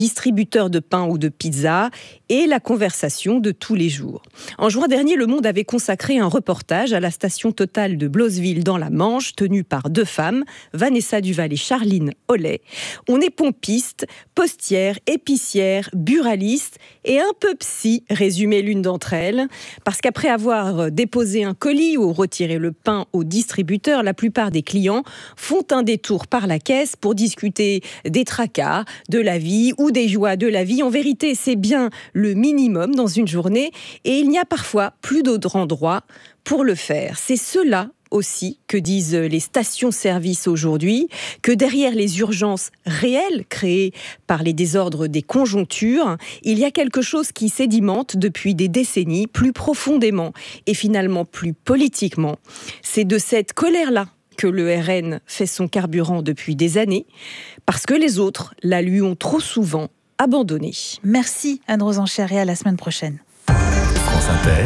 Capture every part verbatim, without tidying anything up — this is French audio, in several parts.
distributeur de pain ou de pizza et la conversation de tous les jours. En juin dernier, Le Monde avait consacré un reportage à la station Total de Blosseville dans la Manche, tenue par deux femmes, Vanessa Duval et Charline Hollet. On est pompiste, postière, épicière, buraliste et un peu psy, résumait l'une d'entre elles, parce qu'après avoir déposé un colis ou retiré le pain au distributeur, la plupart des clients font un détour par la caisse pour discuter des tracas, de la vie ou des joies de la vie. En vérité, c'est bien le minimum dans une journée et il n'y a parfois plus d'autre endroit pour le faire. C'est cela aussi que disent les stations-service aujourd'hui, que derrière les urgences réelles créées par les désordres des conjonctures, il y a quelque chose qui sédimente depuis des décennies, plus profondément et finalement plus politiquement. C'est de cette colère-là que le R N fait son carburant depuis des années, parce que les autres la lui ont trop souvent abandonnée. Merci Anne-Rose Enchère et à la semaine prochaine. France Inter,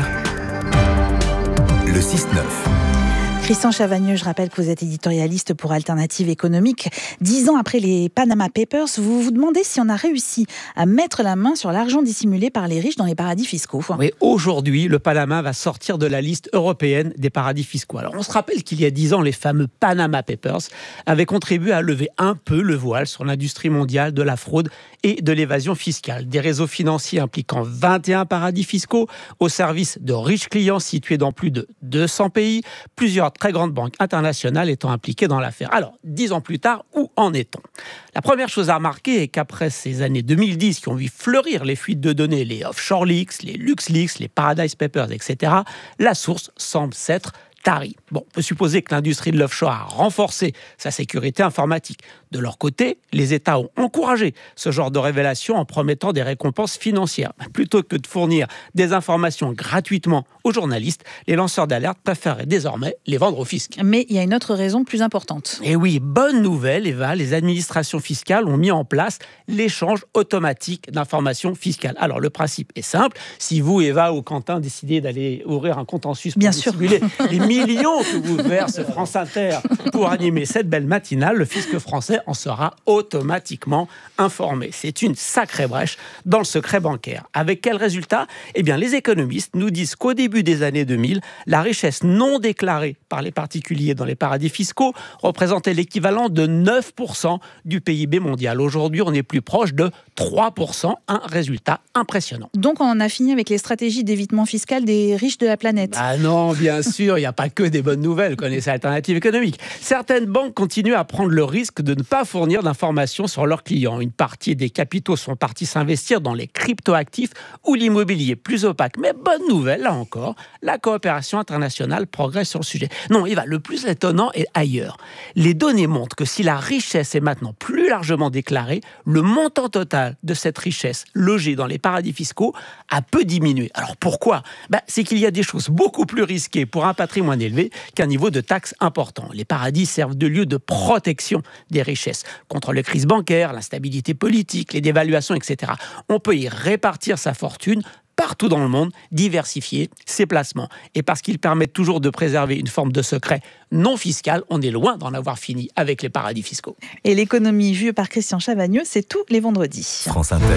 le six neuf. Christian Chavagneux, je rappelle que vous êtes éditorialiste pour Alternative économique. Dix ans après les Panama Papers, vous vous demandez si on a réussi à mettre la main sur l'argent dissimulé par les riches dans les paradis fiscaux. Oui, aujourd'hui, le Panama va sortir de la liste européenne des paradis fiscaux. Alors, on se rappelle qu'il y a dix ans, les fameux Panama Papers avaient contribué à lever un peu le voile sur l'industrie mondiale de la fraude et de l'évasion fiscale. Des réseaux financiers impliquant vingt et un paradis fiscaux au service de riches clients situés dans plus de deux cents pays, plusieurs très grandes banques internationales étant impliquées dans l'affaire. Alors, dix ans plus tard, où en est-on ? La première chose à remarquer est qu'après ces années deux mille dix qui ont vu fleurir les fuites de données, les offshore leaks, les LuxLeaks, les Paradise Papers, et cetera, la source semble s'être tarie. Bon, on peut supposer que l'industrie de l'offshore a renforcé sa sécurité informatique. De leur côté, les États ont encouragé ce genre de révélations en promettant des récompenses financières. Plutôt que de fournir des informations gratuitement aux journalistes, les lanceurs d'alerte préfèrent désormais les vendre au fisc. Mais il y a une autre raison plus importante. Et oui, bonne nouvelle, Eva, les administrations fiscales ont mis en place l'échange automatique d'informations fiscales. Alors, le principe est simple. Si vous, Eva ou Quentin, décidez d'aller ouvrir un compte en Suisse pour Bien dissimuler les millions que vous verse France Inter pour animer cette belle matinale, le fisc français en sera automatiquement informé. C'est une sacrée brèche dans le secret bancaire. Avec quel résultat ? Eh bien, les économistes nous disent qu'au début des années deux mille, la richesse non déclarée par les particuliers dans les paradis fiscaux représentait l'équivalent de neuf pour cent du P I B mondial. Aujourd'hui, on est plus proche de trois pour cent, un résultat impressionnant. Donc, on en a fini avec les stratégies d'évitement fiscal des riches de la planète. Ah non, bien sûr, il n'y a pas que des bonnes nouvelles, connaissez Alternative économique. Certaines banques continuent à prendre le risque de ne pas fournir d'informations sur leurs clients. Une partie des capitaux sont partis s'investir dans les cryptoactifs ou l'immobilier plus opaque. Mais bonne nouvelle, là encore, la coopération internationale progresse sur le sujet. Non, Eva, le plus étonnant est ailleurs. Les données montrent que si la richesse est maintenant plus largement déclarée, le montant total de cette richesse logée dans les paradis fiscaux a peu diminué. Alors pourquoi ? Ben, c'est qu'il y a des choses beaucoup plus risquées pour un patrimoine élevé qu'un niveau de taxes important. Les paradis servent de lieu de protection des richesses contre les crises bancaires, l'instabilité politique, les dévaluations, et cetera. On peut y répartir sa fortune partout dans le monde, diversifier ses placements. Et parce qu'ils permettent toujours de préserver une forme de secret non fiscal, on est loin d'en avoir fini avec les paradis fiscaux. Et l'économie vue par Christian Chavagneux, c'est tous les vendredis. France Inter,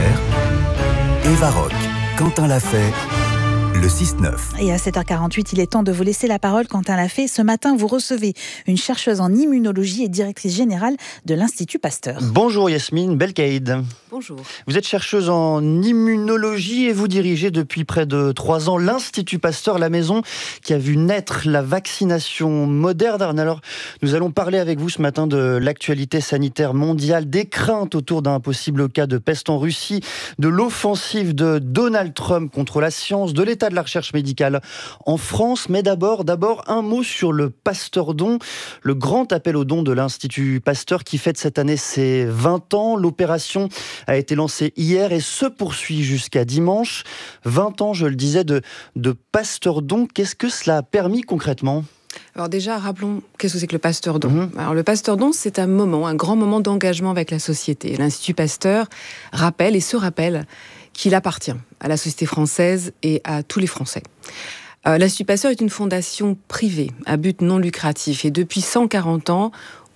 Eva Rock, Quentin Lafay, le six neuf. Et à sept heures quarante-huit, il est temps de vous laisser la parole. Quentin Lafay, ce matin, vous recevez une chercheuse en immunologie et directrice générale de l'Institut Pasteur. Bonjour Yasmine Belkaïd. Bonjour. Vous êtes chercheuse en immunologie et vous dirigez depuis près de trois ans l'Institut Pasteur, la maison qui a vu naître la vaccination moderne. Alors, nous allons parler avec vous ce matin de l'actualité sanitaire mondiale, des craintes autour d'un possible cas de peste en Russie, de l'offensive de Donald Trump contre la science, de l'état de la recherche médicale en France. Mais d'abord, d'abord un mot sur le Pasteur Don, le grand appel aux dons de l'Institut Pasteur qui fête cette année ses vingt ans. L'opération a été lancée hier et se poursuit jusqu'à dimanche. vingt ans, je le disais, de, de Pasteur Don. Qu'est-ce que cela a permis concrètement ? Alors déjà, rappelons, qu'est-ce que c'est que le Pasteur Don ? Mmh. Alors le Pasteur Don, c'est un moment, un grand moment d'engagement avec la société. L'Institut Pasteur rappelle et se rappelle qu'il appartient à la société française et à tous les Français. Euh, L'Institut Pasteur est une fondation privée à but non lucratif et depuis cent quarante ans,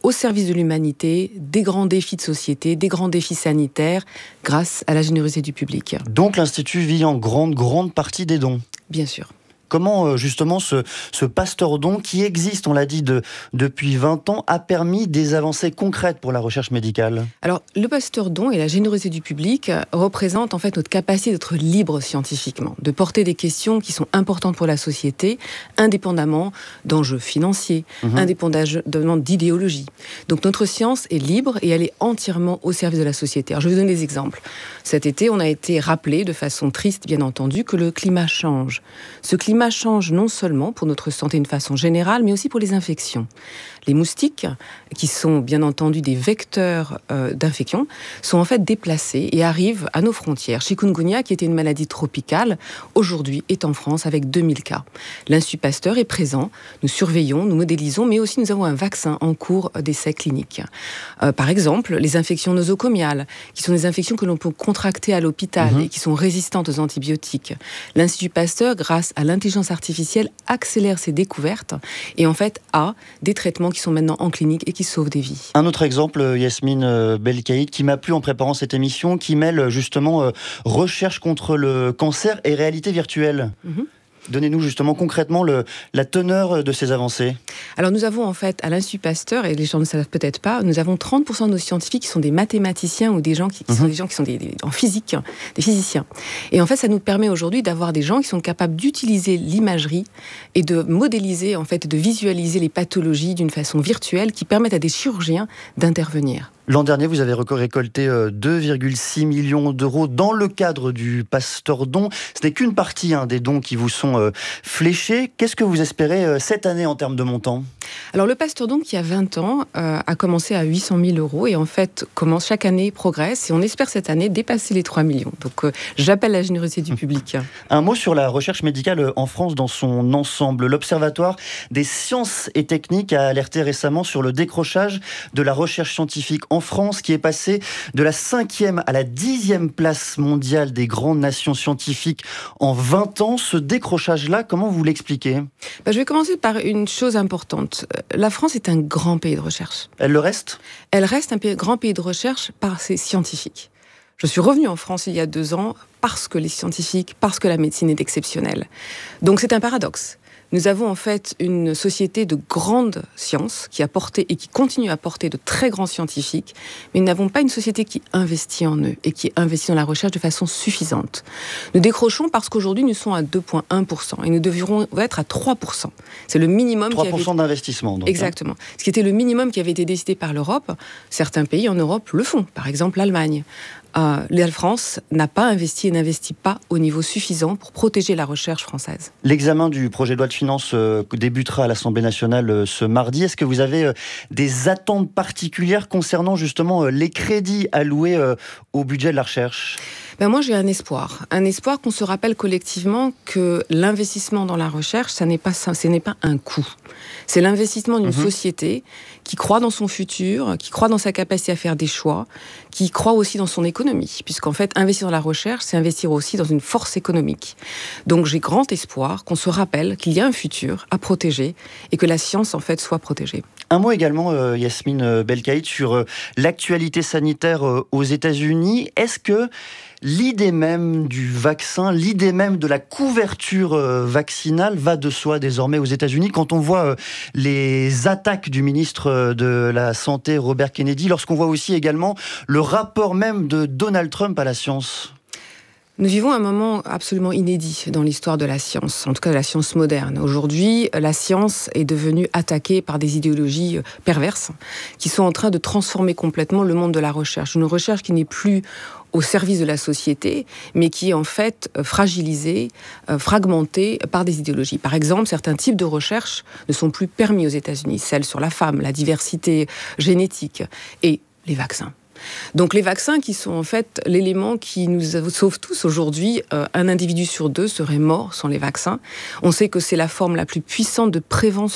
au service de l'humanité, des grands défis de société, des grands défis sanitaires, grâce à la générosité du public. Donc l'Institut vit en grande, grande partie des dons. Bien sûr. Comment justement ce, ce Pasteur Don, qui existe, on l'a dit, de, depuis vingt ans, a permis des avancées concrètes pour la recherche médicale? Alors, le Pasteur Don et la générosité du public représentent en fait notre capacité d'être libre scientifiquement, de porter des questions qui sont importantes pour la société, indépendamment d'enjeux financiers, mmh. indépendamment d'idéologie. Donc notre science est libre et elle est entièrement au service de la société. Alors, je vais vous donner des exemples. Cet été, on a été rappelé de façon triste, bien entendu, que le climat change. Ce climat change non seulement pour notre santé d'une façon générale, mais aussi pour les infections. Les moustiques, qui sont bien entendu des vecteurs euh, d'infection, sont en fait déplacés et arrivent à nos frontières. Chikungunya, qui était une maladie tropicale, aujourd'hui est en France avec deux mille cas. L'Institut Pasteur est présent, nous surveillons, nous modélisons, mais aussi nous avons un vaccin en cours d'essai clinique. Euh, par exemple, les infections nosocomiales, qui sont des infections que l'on peut contracter à l'hôpital mmh. et qui sont résistantes aux antibiotiques. L'Institut Pasteur, grâce à l'intelligence artificielle, accélère ses découvertes et en fait a des traitements qui sont maintenant en clinique et qui sauvent des vies. Un autre exemple, Yasmine Belkaïd, qui m'a plu en préparant cette émission, qui mêle justement euh, recherche contre le cancer et réalité virtuelle. Mm-hmm. Donnez-nous justement concrètement le, la teneur de ces avancées. Alors nous avons en fait à l'Institut Pasteur, et les gens ne savent peut-être pas, nous avons trente pour cent de nos scientifiques qui sont des mathématiciens ou des gens qui, qui mmh. sont des gens qui sont des, des, en physique, des physiciens. Et en fait ça nous permet aujourd'hui d'avoir des gens qui sont capables d'utiliser l'imagerie et de modéliser, en fait, de visualiser les pathologies d'une façon virtuelle qui permettent à des chirurgiens d'intervenir. L'an dernier, vous avez récolté deux virgule six millions d'euros dans le cadre du Pasteur Don. Ce n'est qu'une partie hein, des dons qui vous sont euh, fléchés. Qu'est-ce que vous espérez euh, cette année en termes de montant ? Alors le Pasteur Don, qui a vingt ans, euh, a commencé à huit cent mille euros et en fait commence chaque année, progresse et on espère cette année dépasser les trois millions. Donc euh, j'appelle la générosité du public. Un mot sur la recherche médicale en France dans son ensemble. L'Observatoire des sciences et techniques a alerté récemment sur le décrochage de la recherche scientifique en France, qui est passé de la cinquième à la dixième place mondiale des grandes nations scientifiques en vingt ans. Ce décrochage-là, comment vous l'expliquez ? Ben, je vais commencer par une chose importante. La France est un grand pays de recherche. Elle le reste ? Elle reste un pays, grand pays de recherche par ses scientifiques. Je suis revenue en France il y a deux ans parce que les scientifiques, parce que la médecine est exceptionnelle. Donc c'est un paradoxe. Nous avons en fait une société de grande science qui a porté et qui continue à porter de très grands scientifiques, mais nous n'avons pas une société qui investit en eux et qui investit dans la recherche de façon suffisante. Nous décrochons parce qu'aujourd'hui nous sommes à deux virgule un pour cent et nous devrions être à trois pour cent. C'est le minimum. trois pour cent qui avait... d'investissement. Donc, Exactement. Hein. Ce qui était le minimum qui avait été décidé par l'Europe. Certains pays en Europe le font, par exemple l'Allemagne. Euh, la France n'a pas investi et n'investit pas au niveau suffisant pour protéger la recherche française. L'examen du projet de loi de finances euh, débutera à l'Assemblée nationale euh, ce mardi. Est-ce que vous avez euh, des attentes particulières concernant justement euh, les crédits alloués euh, au budget de la recherche ? Ben moi, j'ai un espoir. Un espoir qu'on se rappelle collectivement que l'investissement dans la recherche, ça n'est pas, ça, ce n'est pas un coût. C'est l'investissement d'une mmh. société qui croit dans son futur, qui croit dans sa capacité à faire des choix, qui croit aussi dans son économie. Puisqu'en fait, investir dans la recherche, c'est investir aussi dans une force économique. Donc, j'ai grand espoir qu'on se rappelle qu'il y a un futur à protéger et que la science, en fait, soit protégée. Un mot également, euh, Yasmine Belkaïd, sur euh, l'actualité sanitaire euh, aux États-Unis. Est-ce que l'idée même du vaccin, l'idée même de la couverture euh, vaccinale va de soi désormais aux États-Unis quand on voit euh, les attaques du ministre euh, de la Santé, Robert Kennedy, lorsqu'on voit aussi également le rapport même de Donald Trump à la science ? Nous vivons un moment absolument inédit dans l'histoire de la science, en tout cas de la science moderne. Aujourd'hui, la science est devenue attaquée par des idéologies perverses qui sont en train de transformer complètement le monde de la recherche. Une recherche qui n'est plus au service de la société, mais qui est en fait fragilisée, fragmentée par des idéologies. Par exemple, certains types de recherche ne sont plus permis aux États-Unis, celles sur la femme, la diversité génétique et les vaccins. Donc les vaccins qui sont en fait l'élément qui nous sauve tous aujourd'hui, euh, un individu sur deux serait mort sans les vaccins. On sait que c'est la forme la plus puissante de prévention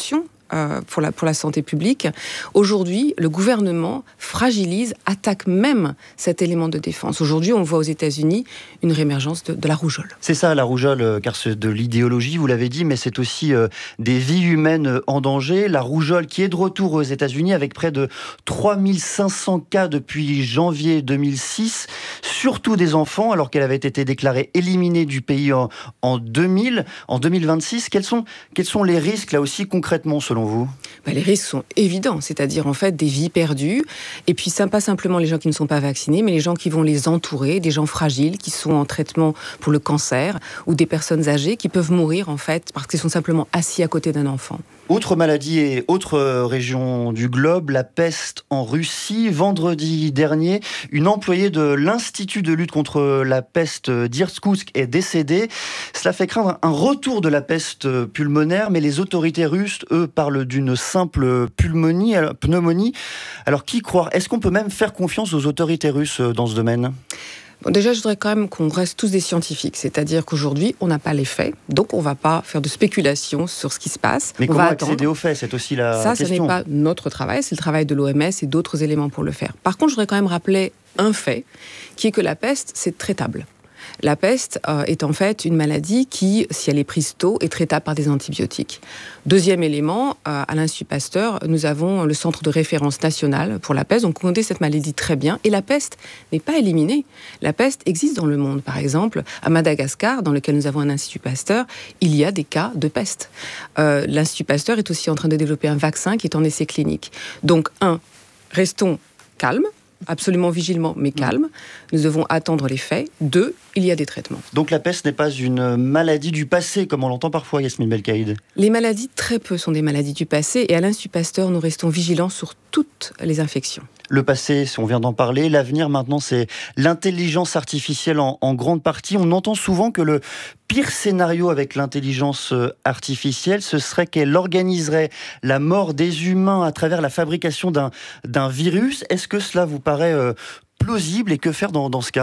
euh, pour, la, pour la santé publique. Aujourd'hui, le gouvernement fragilise, attaque même cet élément de défense. Aujourd'hui, on voit aux États-Unis une réémergence de, de la rougeole. C'est ça, la rougeole, car c'est de l'idéologie, vous l'avez dit, mais c'est aussi euh, des vies humaines en danger. La rougeole qui est de retour aux États-Unis avec près de trois mille cinq cents cas depuis janvier deux mille six, surtout des enfants, alors qu'elle avait été déclarée éliminée du pays en, en deux mille, en deux mille vingt-six. Quels sont, quels sont les risques, là aussi, concrètement, selon vous ? Ben, les risques sont évidents, c'est-à-dire en fait des vies perdues, et puis ça pas simplement les gens qui ne sont pas vaccinés, mais les gens qui vont les entourer, des gens fragiles qui sont en traitement pour le cancer, ou des personnes âgées qui peuvent mourir en fait parce qu'ils sont simplement assis à côté d'un enfant. Autre maladie et autre région du globe, la peste en Russie. Vendredi dernier, une employée de l'Institut de lutte contre la peste d'Irkoutsk est décédée. Cela fait craindre un retour de la peste pulmonaire, mais les autorités russes, eux, parlent d'une simple pulmonie, pneumonie. Alors, qui croire ? Est-ce qu'on peut même faire confiance aux autorités russes dans ce domaine ? Bon, déjà, je voudrais quand même qu'on reste tous des scientifiques, c'est-à-dire qu'aujourd'hui, on n'a pas les faits, donc on ne va pas faire de spéculation sur ce qui se passe. Mais on comment va accéder attendre. aux faits ? C'est aussi la Ça, question. Ça, ce n'est pas notre travail, c'est le travail de l'O M S et d'autres éléments pour le faire. Par contre, je voudrais quand même rappeler un fait, qui est que la peste, c'est traitable. La peste euh, est en fait une maladie qui, si elle est prise tôt, est traitable par des antibiotiques. Deuxième élément, euh, à l'Institut Pasteur, nous avons le centre de référence national pour la peste, donc on connaît cette maladie très bien. Et la peste n'est pas éliminée. La peste existe dans le monde. Par exemple, à Madagascar, dans lequel nous avons un Institut Pasteur, il y a des cas de peste. Euh, L'Institut Pasteur est aussi en train de développer un vaccin qui est en essai clinique. Donc, un, restons calmes. Absolument vigilement, mais calme. Nous devons attendre les faits. Deux, il y a des traitements. Donc la peste n'est pas une maladie du passé, comme on l'entend parfois, Yasmine Belkaïd. Les maladies, très peu, sont des maladies du passé. Et à l'Institut Pasteur, nous restons vigilants sur toutes les infections. Le passé, on vient d'en parler. L'avenir, maintenant, c'est l'intelligence artificielle en, en grande partie. On entend souvent que le pire scénario avec l'intelligence artificielle, ce serait qu'elle organiserait la mort des humains à travers la fabrication d'un, d'un virus. Est-ce que cela vous paraît euh, plausible et que faire dans, dans ce cas ?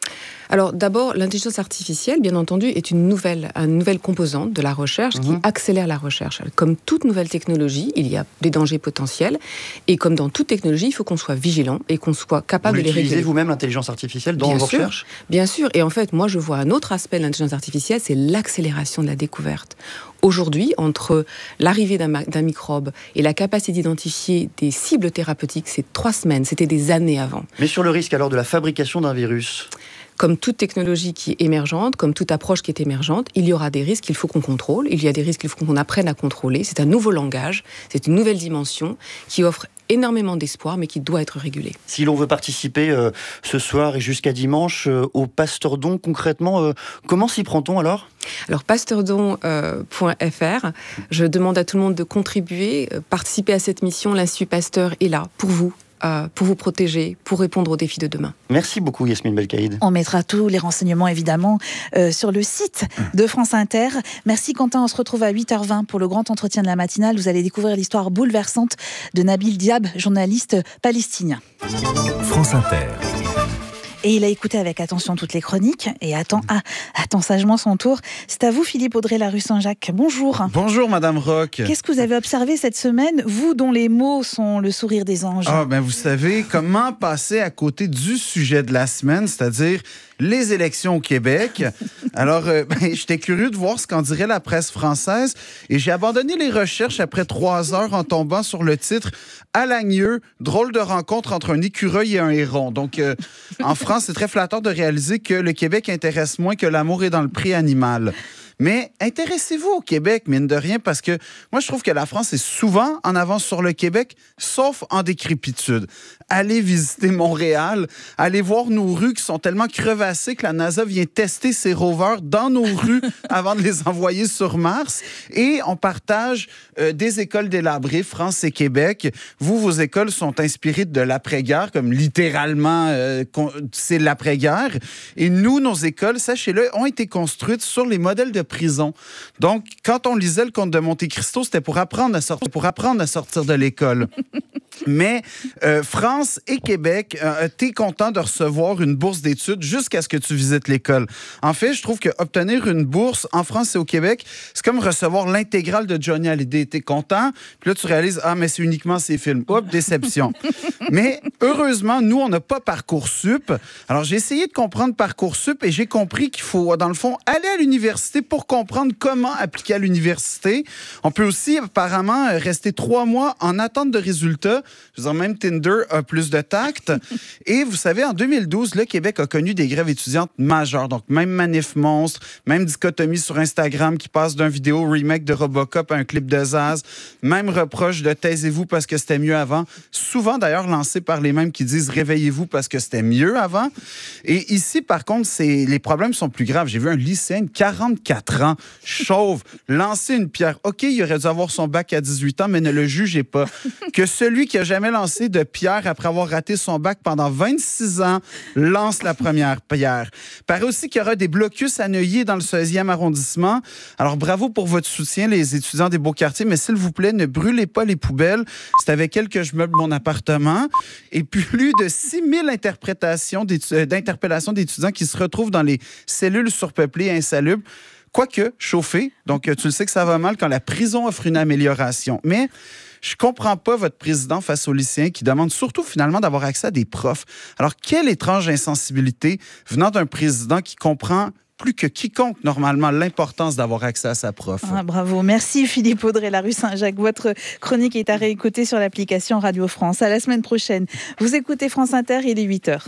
Alors d'abord, l'intelligence artificielle, bien entendu, est une nouvelle, une nouvelle composante de la recherche qui mmh. accélère la recherche. Comme toute nouvelle technologie, il y a des dangers potentiels. Et comme dans toute technologie, il faut qu'on soit vigilant et qu'on soit capable vous de les réguler. Vous utilisez vous-même l'intelligence artificielle dans bien vos sûr, recherches ? Bien sûr. Et en fait, moi, je vois un autre aspect de l'intelligence artificielle, c'est l'accélération de la découverte. Aujourd'hui, entre l'arrivée d'un, d'un microbe et la capacité d'identifier des cibles thérapeutiques, c'est trois semaines. C'était des années avant. Mais sur le risque alors de la fabrication d'un virus ? Comme toute technologie qui est émergente, comme toute approche qui est émergente, il y aura des risques qu'il faut qu'on contrôle, il y a des risques qu'il faut qu'on apprenne à contrôler. C'est un nouveau langage, c'est une nouvelle dimension qui offre énormément d'espoir, mais qui doit être régulée. Si l'on veut participer euh, ce soir et jusqu'à dimanche euh, au Pasteurdon, concrètement, euh, comment s'y prend-on alors ? Alors, pasteurdon point f r, je demande à tout le monde de contribuer, euh, participer à cette mission. L'Institut Pasteur est là pour vous. Euh, pour vous protéger, pour répondre aux défis de demain. Merci beaucoup Yasmine Belkaïd. On mettra tous les renseignements évidemment euh, sur le site de France Inter. Merci Quentin, on se retrouve à huit heures vingt pour le grand entretien de la matinale. Vous allez découvrir l'histoire bouleversante de Nabil Diab, journaliste palestinien. France Inter. Et il a écouté avec attention toutes les chroniques et attend, ah, attend sagement son tour. C'est à vous Philippe Audrey, la rue Saint-Jacques. Bonjour. Bonjour Madame Roch. Qu'est-ce que vous avez observé cette semaine, vous dont les mots sont le sourire des anges ? Ah ben vous savez, comment passer à côté du sujet de la semaine, c'est-à-dire les élections au Québec. Alors, euh, ben, j'étais curieux de voir ce qu'en dirait la presse française et j'ai abandonné les recherches après trois heures en tombant sur le titre « À Lagneux, drôle de rencontre entre un écureuil et un héron ». Donc, euh, en France, c'est très flatteur de réaliser que le Québec intéresse moins que l'amour est dans le prix animal. Mais intéressez-vous au Québec, mine de rien, parce que moi, je trouve que la France est souvent en avance sur le Québec, sauf en décrépitude. Allez visiter Montréal, allez voir nos rues qui sont tellement crevassées que la NASA vient tester ses rovers dans nos rues avant de les envoyer sur Mars. Et on partage euh, des écoles délabrées, France et Québec. Vous, vos écoles sont inspirées de l'après-guerre, comme littéralement, euh, c'est l'après-guerre. Et nous, nos écoles, sachez-le, ont été construites sur les modèles de prison. Donc, quand on lisait le Comte de Monte Cristo, c'était pour apprendre à sortir, pour apprendre à sortir de l'école. Mais euh, France et Québec, euh, t'es content de recevoir une bourse d'études jusqu'à ce que tu visites l'école. En fait, je trouve qu'obtenir une bourse en France et au Québec, c'est comme recevoir l'intégrale de Johnny Hallyday. T'es content, puis là, tu réalises, ah, mais c'est uniquement ces films. Hop, déception. Mais heureusement, nous, on n'a pas Parcoursup. Alors, j'ai essayé de comprendre Parcoursup et j'ai compris qu'il faut, dans le fond, aller à l'université pour comprendre comment appliquer à l'université. On peut aussi, apparemment, rester trois mois en attente de résultats. Je veux dire, même Tinder a plus de tact. Et vous savez, en deux mille douze, le Québec a connu des grèves étudiantes majeures. Donc, même Manif Monstre, même dichotomie sur Instagram qui passe d'un vidéo remake de Robocop à un clip de Zaz, même reproche de taisez-vous parce que c'était mieux avant. Souvent, d'ailleurs, lancé par les mêmes qui disent réveillez-vous parce que c'était mieux avant. Et ici, par contre, c'est, les problèmes sont plus graves. J'ai vu un lycéen de quarante-quatre ans, chauve, lancer une pierre. OK, il aurait dû avoir son bac à dix-huit ans, mais ne le jugez pas. Que celui qui a jamais lancé de pierre après avoir raté son bac pendant vingt-six ans lance la première pierre. Paraît aussi qu'il y aura des blocus à Neuilly dans le seizième arrondissement. Alors, bravo pour votre soutien, les étudiants des Beaux-Quartiers, mais s'il vous plaît, ne brûlez pas les poubelles. C'est avec elles que je meuble mon appartement. Et plus de six mille interprétations d'interpellations d'étudiants qui se retrouvent dans les cellules surpeuplées et insalubres. Quoique, chauffées. Donc, tu le sais que ça va mal quand la prison offre une amélioration. Mais je comprends pas votre président face aux lycéens qui demandent surtout finalement d'avoir accès à des profs. Alors, quelle étrange insensibilité venant d'un président qui comprend plus que quiconque, normalement, l'importance d'avoir accès à sa prof. Ah, bravo. Merci Philippe Audrey, la rue Saint-Jacques. Votre chronique est à réécouter sur l'application Radio France. À la semaine prochaine. Vous écoutez France Inter, il est huit heures.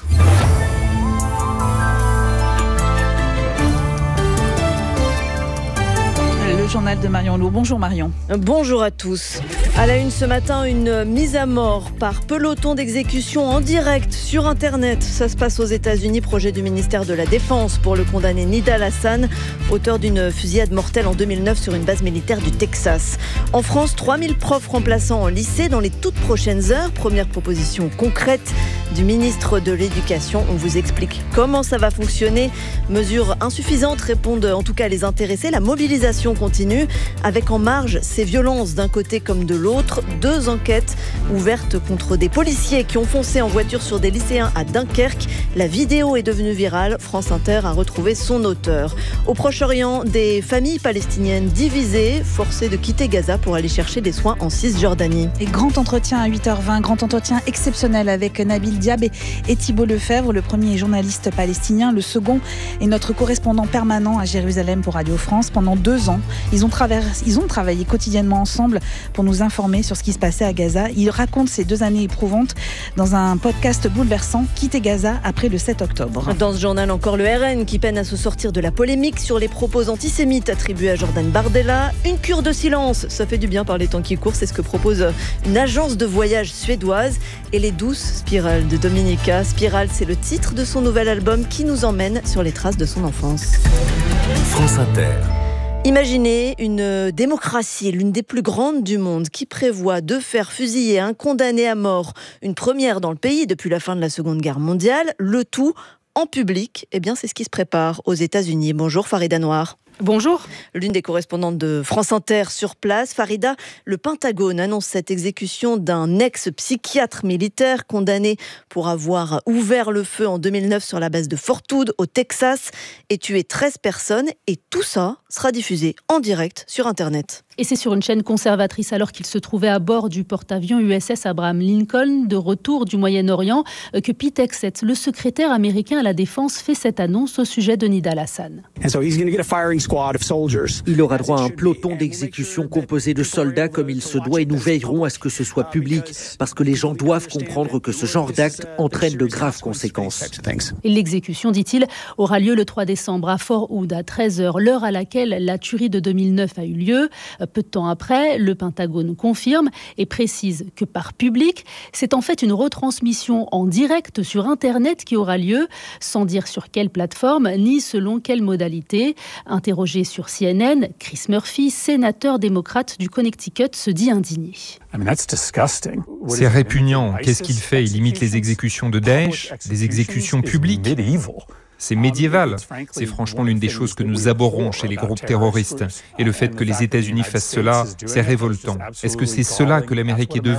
Le journal de Marion Lourd. Bonjour Marion. Bonjour à tous. À la une ce matin, une mise à mort par peloton d'exécution en direct sur Internet. Ça se passe aux États-Unis, projet du ministère de la Défense pour le condamné Nidal Hassan, auteur d'une fusillade mortelle en deux mille neuf sur une base militaire du Texas. En France, trois mille profs remplaçants en lycée dans les toutes prochaines heures. Première proposition concrète du ministre de l'Éducation. On vous explique comment ça va fonctionner. Mesures insuffisantes, répondent en tout cas les intéressés. La mobilisation continue avec en marge ces violences d'un côté comme de l'autre. Deux enquêtes ouvertes contre des policiers qui ont foncé en voiture sur des lycéens à Dunkerque. La vidéo est devenue virale. France Inter a retrouvé son auteur. Au Proche-Orient, des familles palestiniennes divisées, forcées de quitter Gaza pour aller chercher des soins en Cisjordanie. Et grand entretien à huit heures vingt, grand entretien exceptionnel avec Nabil Diab et Thibault Lefebvre. Le premier est journaliste palestinien, le second est notre correspondant permanent à Jérusalem pour Radio France. Pendant deux ans, ils ont, traversé, ils ont travaillé quotidiennement ensemble pour nous informer sur ce qui se passait à Gaza. Ils racontent ces deux années éprouvantes dans un podcast bouleversant, Quitter Gaza après le sept octobre. Dans ce journal, encore le R N qui peine à se sortir de la polémique sur les propos antisémites attribués à Jordan Bardella. Une cure de silence, ça fait du bien par les temps qui courent, c'est ce que propose une agence de voyage suédoise. Et les douces spirales de Dominica. Spirale, c'est le titre de son nouvel album qui nous emmène sur les traces de son enfance. France Inter. Imaginez une démocratie, l'une des plus grandes du monde, qui prévoit de faire fusiller un condamné à mort, une première dans le pays depuis la fin de la Seconde Guerre mondiale, le tout en public. Eh bien, c'est ce qui se prépare aux États-Unis. Bonjour Farida Noir. Bonjour. L'une des correspondantes de France Inter sur place. Farida, le Pentagone annonce cette exécution d'un ex-psychiatre militaire condamné pour avoir ouvert le feu en deux mille neuf sur la base de Fort Hood au Texas et tué treize personnes. Et tout ça sera diffusé en direct sur Internet. Et c'est sur une chaîne conservatrice alors qu'il se trouvait à bord du porte-avions U S S Abraham Lincoln de retour du Moyen-Orient que Pete Hegseth, le secrétaire américain à la Défense, fait cette annonce au sujet de Nidal Hassan. Il aura droit à un peloton d'exécution composé de soldats comme il se doit et nous veillerons à ce que ce soit public parce que les gens doivent comprendre que ce genre d'acte entraîne de graves conséquences. Et l'exécution, dit-il, aura lieu le trois décembre à Fort Hood à treize heures, l'heure à laquelle la tuerie de deux mille neuf a eu lieu. Peu de temps après, le Pentagone confirme et précise que par public, c'est en fait une retransmission en direct sur Internet qui aura lieu, sans dire sur quelle plateforme ni selon quelle modalité. Interrogé sur C N N, Chris Murphy, sénateur démocrate du Connecticut, se dit indigné. C'est répugnant. Qu'est-ce qu'il fait? Il imite les exécutions de Daesh, des exécutions publiques. C'est médiéval. C'est franchement l'une des choses que nous abhorrons chez les groupes terroristes. Et le fait que les États-Unis fassent cela, c'est révoltant. Est-ce que c'est cela que l'Amérique est devenue ?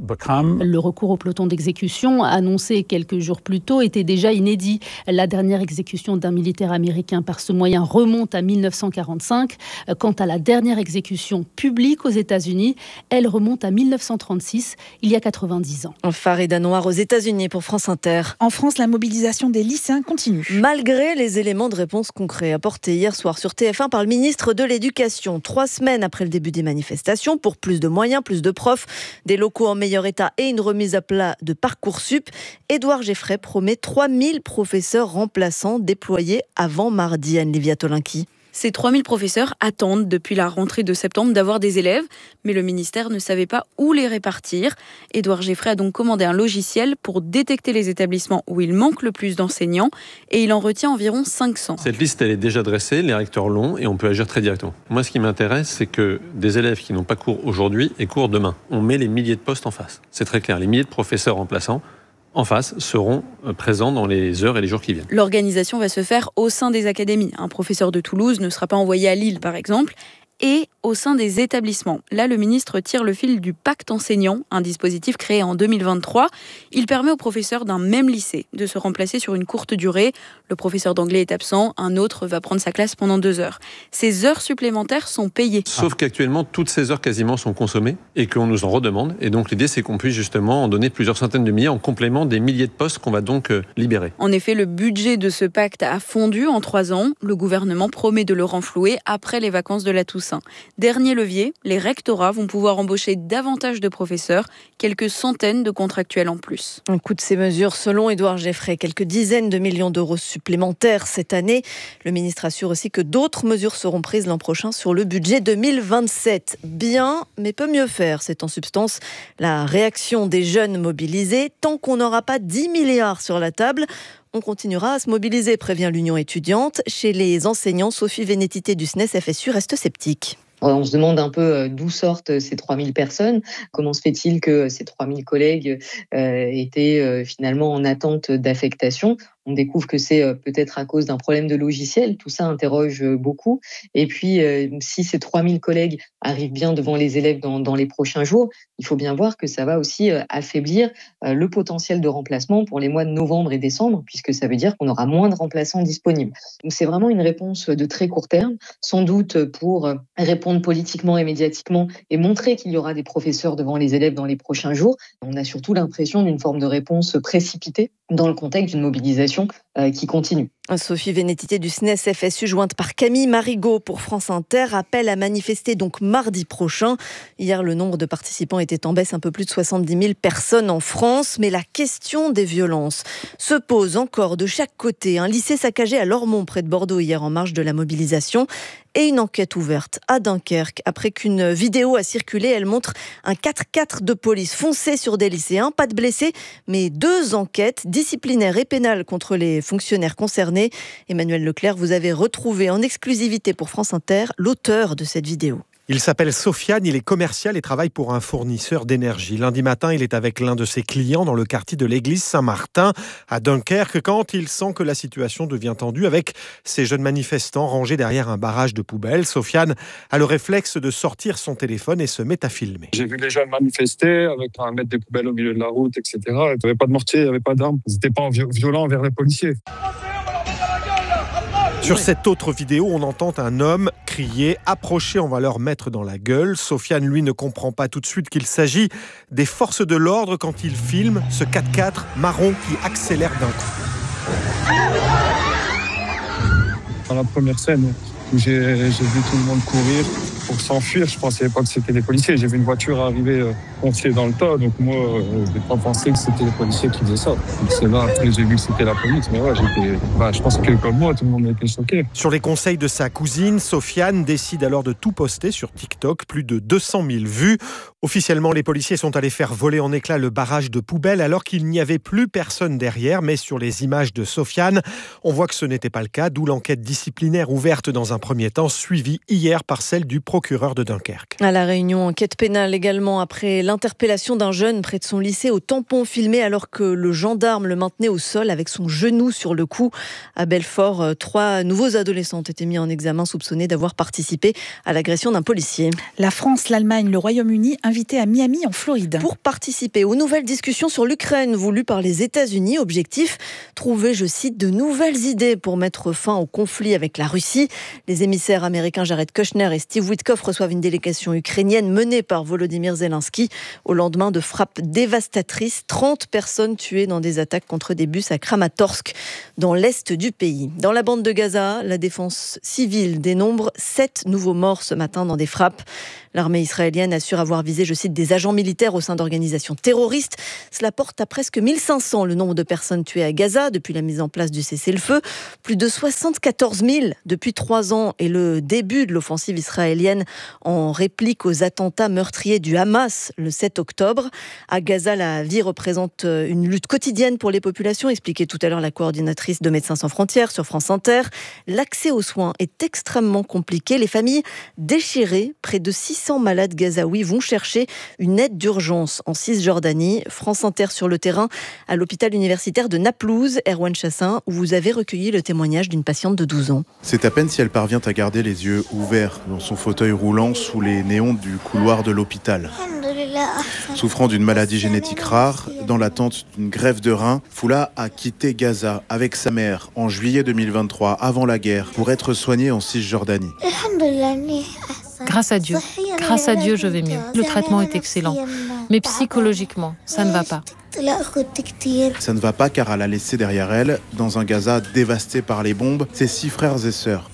Le recours au peloton d'exécution, annoncé quelques jours plus tôt, était déjà inédit. La dernière exécution d'un militaire américain par ce moyen remonte à mille neuf cent quarante-cinq. Quant à la dernière exécution publique aux États-Unis, elle remonte à mille neuf cent trente-six, il y a quatre-vingt-dix ans. Farida Noir aux États-Unis pour France Inter. En France, la mobilisation des lycéens continue. Malgré les éléments de réponse concrets apportés hier soir sur T F un par le ministre de l'Éducation, trois semaines après le début des manifestations, pour plus de moyens, plus de profs, des locaux en meilleur état et une remise à plat de Parcoursup, Édouard Geffray promet trois mille professeurs remplaçants déployés avant mardi. Anne-Livia Tolinki. Ces trois mille professeurs attendent depuis la rentrée de septembre d'avoir des élèves, mais le ministère ne savait pas où les répartir. Édouard Geffray a donc commandé un logiciel pour détecter les établissements où il manque le plus d'enseignants et il en retient environ cinq cents. Cette liste, elle est déjà dressée, les recteurs l'ont et on peut agir très directement. Moi, ce qui m'intéresse, c'est que des élèves qui n'ont pas cours aujourd'hui aient cours demain. On met les milliers de postes en face. C'est très clair, les milliers de professeurs remplaçants en face seront présents dans les heures et les jours qui viennent. L'organisation va se faire au sein des académies. Un professeur de Toulouse ne sera pas envoyé à Lille, par exemple, et au sein des établissements. Là, le ministre tire le fil du pacte enseignant, un dispositif créé en deux mille vingt-trois. Il permet aux professeurs d'un même lycée de se remplacer sur une courte durée. Le professeur d'anglais est absent, un autre va prendre sa classe pendant deux heures. Ces heures supplémentaires sont payées. Sauf qu'actuellement, toutes ces heures quasiment sont consommées et qu'on nous en redemande. Et donc l'idée, c'est qu'on puisse justement en donner plusieurs centaines de milliers en complément des milliers de postes qu'on va donc libérer. En effet, le budget de ce pacte a fondu en trois ans. Le gouvernement promet de le renflouer après les vacances de la Toussaint. Dernier levier, les rectorats vont pouvoir embaucher davantage de professeurs, quelques centaines de contractuels en plus. Un coût de ces mesures, selon Édouard Geffray, quelques dizaines de millions d'euros supplémentaires cette année. Le ministre assure aussi que d'autres mesures seront prises l'an prochain sur le budget deux mille vingt-sept. Bien, mais peut mieux faire. C'est en substance la réaction des jeunes mobilisés. Tant qu'on n'aura pas dix milliards sur la table, on continuera à se mobiliser, prévient l'Union étudiante. Chez les enseignants, Sophie Vénétité du S N E S F S U reste sceptique. On se demande un peu d'où sortent ces trois mille personnes. Comment se fait-il que ces trois mille collègues euh, étaient euh, finalement en attente d'affectation ? On découvre que c'est peut-être à cause d'un problème de logiciel. Tout ça interroge beaucoup. Et puis, euh, si ces trois mille collègues arrivent bien devant les élèves dans, dans les prochains jours, il faut bien voir que ça va aussi euh, affaiblir euh, le potentiel de remplacement pour les mois de novembre et décembre, puisque ça veut dire qu'on aura moins de remplaçants disponibles. Donc, c'est vraiment une réponse de très court terme, sans doute pour répondre politiquement et médiatiquement et montrer qu'il y aura des professeurs devant les élèves dans les prochains jours. On a surtout l'impression d'une forme de réponse précipitée dans le contexte d'une mobilisation euh, qui continue. Sophie Vénétité du S N E S F S U, jointe par Camille Marigot pour France Inter, appelle à manifester donc mardi prochain. Hier, le nombre de participants était en baisse, un peu plus de soixante-dix mille personnes en France. Mais la question des violences se pose encore de chaque côté. Un lycée saccagé à Lormont, près de Bordeaux, hier en marge de la mobilisation. Et une enquête ouverte à Dunkerque. Après qu'une vidéo a circulé, elle montre un quatre-quatre de police foncer sur des lycéens. Pas de blessés, mais deux enquêtes disciplinaires et pénales contre les fonctionnaires concernés. Emmanuel Leclerc, vous avez retrouvé en exclusivité pour France Inter l'auteur de cette vidéo. Il s'appelle Sofiane, il est commercial et travaille pour un fournisseur d'énergie. Lundi matin, il est avec l'un de ses clients dans le quartier de l'église Saint-Martin à Dunkerque quand il sent que la situation devient tendue avec ces jeunes manifestants rangés derrière un barrage de poubelles. Sofiane a le réflexe de sortir son téléphone et se met à filmer. J'ai vu les jeunes manifester avec un mettre des poubelles au milieu de la route, et cetera. Il n'y avait pas de mortier, il n'y avait pas d'armes. Ils n'étaient pas violents envers les policiers. Sur cette autre vidéo, on entend un homme crier « Approchez, on va leur mettre dans la gueule ». Sofiane, lui, ne comprend pas tout de suite qu'il s'agit des forces de l'ordre quand il filme ce quatre-quatre marron qui accélère d'un coup. Dans la première scène, où j'ai, j'ai vu tout le monde courir pour s'enfuir, je ne pensais pas que c'était les policiers. J'ai vu une voiture arriver euh, foncer dans le tas, donc moi, euh, je n'ai pas pensé que c'était les policiers qui faisaient ça. Donc c'est là, après, j'ai vu que c'était la police, mais ouais, j'étais, bah, je pense que comme moi, tout le monde a été choqué. Sur les conseils de sa cousine, Sofiane décide alors de tout poster sur TikTok, plus de deux cent mille vues. Officiellement, les policiers sont allés faire voler en éclats le barrage de poubelles alors qu'il n'y avait plus personne derrière, mais sur les images de Sofiane, on voit que ce n'était pas le cas, d'où l'enquête disciplinaire ouverte dans un premier temps, suivie hier par celle du procureur de Dunkerque. À La Réunion, enquête pénale également après l'interpellation d'un jeune près de son lycée au tampon filmé alors que le gendarme le maintenait au sol avec son genou sur le cou. À Belfort, trois nouveaux adolescents ont été mis en examen soupçonnés d'avoir participé à l'agression d'un policier. La France, l'Allemagne, le Royaume-Uni invités à Miami en Floride. Pour participer aux nouvelles discussions sur l'Ukraine voulues par les États-Unis, objectif, trouver, je cite, de nouvelles idées pour mettre fin au conflit avec la Russie. Les émissaires américains Jared Kushner et Steve Witkoff reçoivent une délégation ukrainienne menée par Volodymyr Zelensky au lendemain de frappes dévastatrices. trente personnes tuées dans des attaques contre des bus à Kramatorsk, dans l'est du pays. Dans la bande de Gaza, la défense civile dénombre sept nouveaux morts ce matin dans des frappes. L'armée israélienne assure avoir visé, je cite, des agents militaires au sein d'organisations terroristes. Cela porte à presque mille cinq cents le nombre de personnes tuées à Gaza depuis la mise en place du cessez-le-feu. Plus de soixante-quatorze mille depuis trois ans et le début de l'offensive israélienne en réplique aux attentats meurtriers du Hamas le sept octobre. À Gaza, la vie représente une lutte quotidienne pour les populations, expliquait tout à l'heure la coordinatrice de Médecins sans frontières sur France Inter. L'accès aux soins est extrêmement compliqué. Les familles déchirées, près de six cents malades gazaouis vont chercher une aide d'urgence en Cisjordanie. France Inter sur le terrain à l'hôpital universitaire de Naplouse, Erwan Chassin, où vous avez recueilli le témoignage d'une patiente de douze ans. C'est à peine si elle parvient à garder les yeux ouverts dans son fauteuil roulant sous les néons du couloir de l'hôpital. Souffrant d'une maladie génétique rare, dans l'attente d'une greffe de rein, Foula a quitté Gaza avec sa mère en juillet deux mille vingt-trois, avant la guerre, pour être soignée en Cisjordanie. Grâce à Dieu, grâce à Dieu, je vais mieux. Le traitement est excellent. Mais psychologiquement, ça ne va pas. Ça ne va pas car elle a laissé derrière elle, dans un Gaza dévasté par les bombes, ses six frères et sœurs.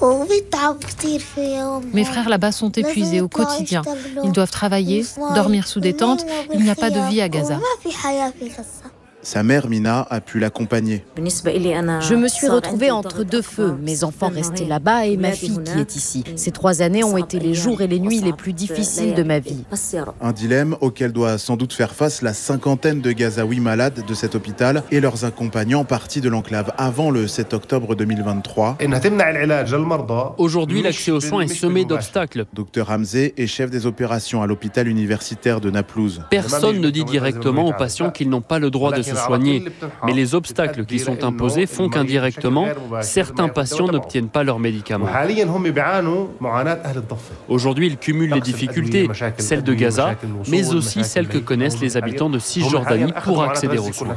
Mes frères là-bas sont épuisés au quotidien. Ils doivent travailler, dormir sous des tentes. Il n'y a pas de vie à Gaza. Sa mère, Mina, a pu l'accompagner. Je me suis retrouvée entre deux feux, mes enfants restés là-bas et ma fille qui est ici. Ces trois années ont été les jours et les nuits les plus difficiles de ma vie. Un dilemme auquel doit sans doute faire face la cinquantaine de Gazaouis malades de cet hôpital et leurs accompagnants partis de l'enclave avant le sept octobre deux mille vingt-trois. Aujourd'hui, l'accès aux soins est semé d'obstacles. Docteur Hamzé est chef des opérations à l'hôpital universitaire de Naplouse. Personne ne dit directement aux patients qu'ils n'ont pas le droit de se soigner. Mais les obstacles qui sont imposés font qu'indirectement, certains patients n'obtiennent pas leurs médicaments. Aujourd'hui, ils cumulent les difficultés, celles de Gaza, mais aussi celles que connaissent les habitants de Cisjordanie pour accéder aux soins.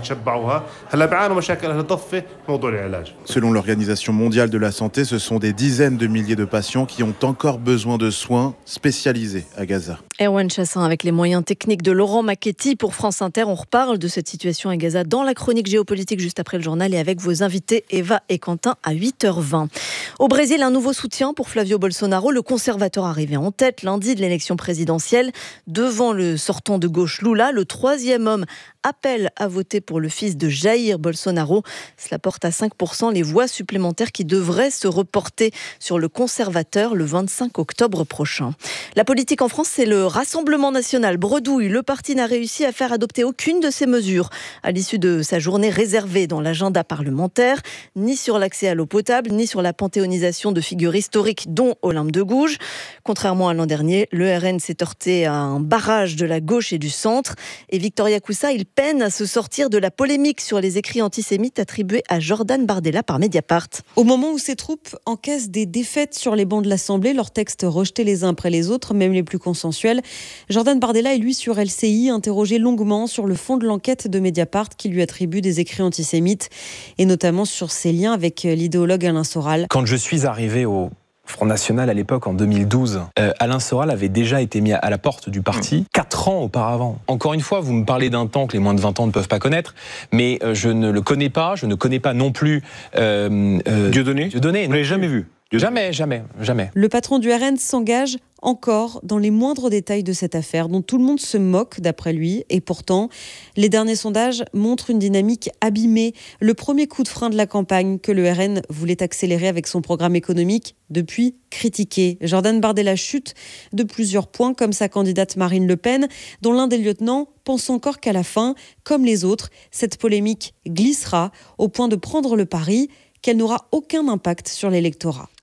Selon l'Organisation mondiale de la santé, ce sont des dizaines de milliers de patients qui ont encore besoin de soins spécialisés à Gaza. Erwan Chassin avec les moyens techniques de Laurent Macchetti pour France Inter. On reparle de cette situation à Gaza dans la chronique géopolitique juste après le journal et avec vos invités Eva et Quentin à huit heures vingt. Au Brésil, un nouveau soutien pour Flavio Bolsonaro, le conservateur arrivé en tête lundi de l'élection présidentielle devant le sortant de gauche Lula. Le troisième homme appelle à voter pour le fils de Jair Bolsonaro. Cela porte à cinq pour cent les voix supplémentaires qui devraient se reporter sur le conservateur le vingt-cinq octobre prochain. La politique en France, c'est le Rassemblement national. Bredouille, le parti n'a réussi à faire adopter aucune de ces mesures à l'issue de sa journée réservée dans l'agenda parlementaire, ni sur l'accès à l'eau potable, ni sur la panthéonisation de figures historiques, dont Olympe de Gouges. Contrairement à l'an dernier, le R N s'est heurté à un barrage de la gauche et du centre. Et Victoria Coussa, il peine à se sortir de la polémique sur les écrits antisémites attribués à Jordan Bardella par Mediapart. Au moment où ses troupes encaissent des défaites sur les bancs de l'Assemblée, leurs textes rejetés les uns après les autres, même les plus consensuels, Jordan Bardella est lui sur L C I, interrogé longuement sur le fond de l'enquête de Mediapart qui lui attribue des écrits antisémites, et notamment sur ses liens avec l'idéologue Alain Soral. Quand je suis arrivé au Front National à l'époque, en deux mille douze, euh, Alain Soral avait déjà été mis à la porte du parti quatre ans auparavant. Encore une fois, vous me parlez d'un temps que les moins de vingt ans ne peuvent pas connaître, mais euh, je ne le connais pas, je ne connais pas non plus euh, euh, Dieudonné. Dieudonné. Vous ne l'avez jamais vu? Jamais, jamais, jamais. Le patron du R N s'engage encore dans les moindres détails de cette affaire, dont tout le monde se moque d'après lui. Et pourtant, les derniers sondages montrent une dynamique abîmée. Le premier coup de frein de la campagne que le R N voulait accélérer avec son programme économique, depuis critiqué. Jordan Bardella chute de plusieurs points, comme sa candidate Marine Le Pen, dont l'un des lieutenants pense encore qu'à la fin, comme les autres, cette polémique glissera au point de prendre le pari qu'elle n'aura aucun impact sur l'électorat.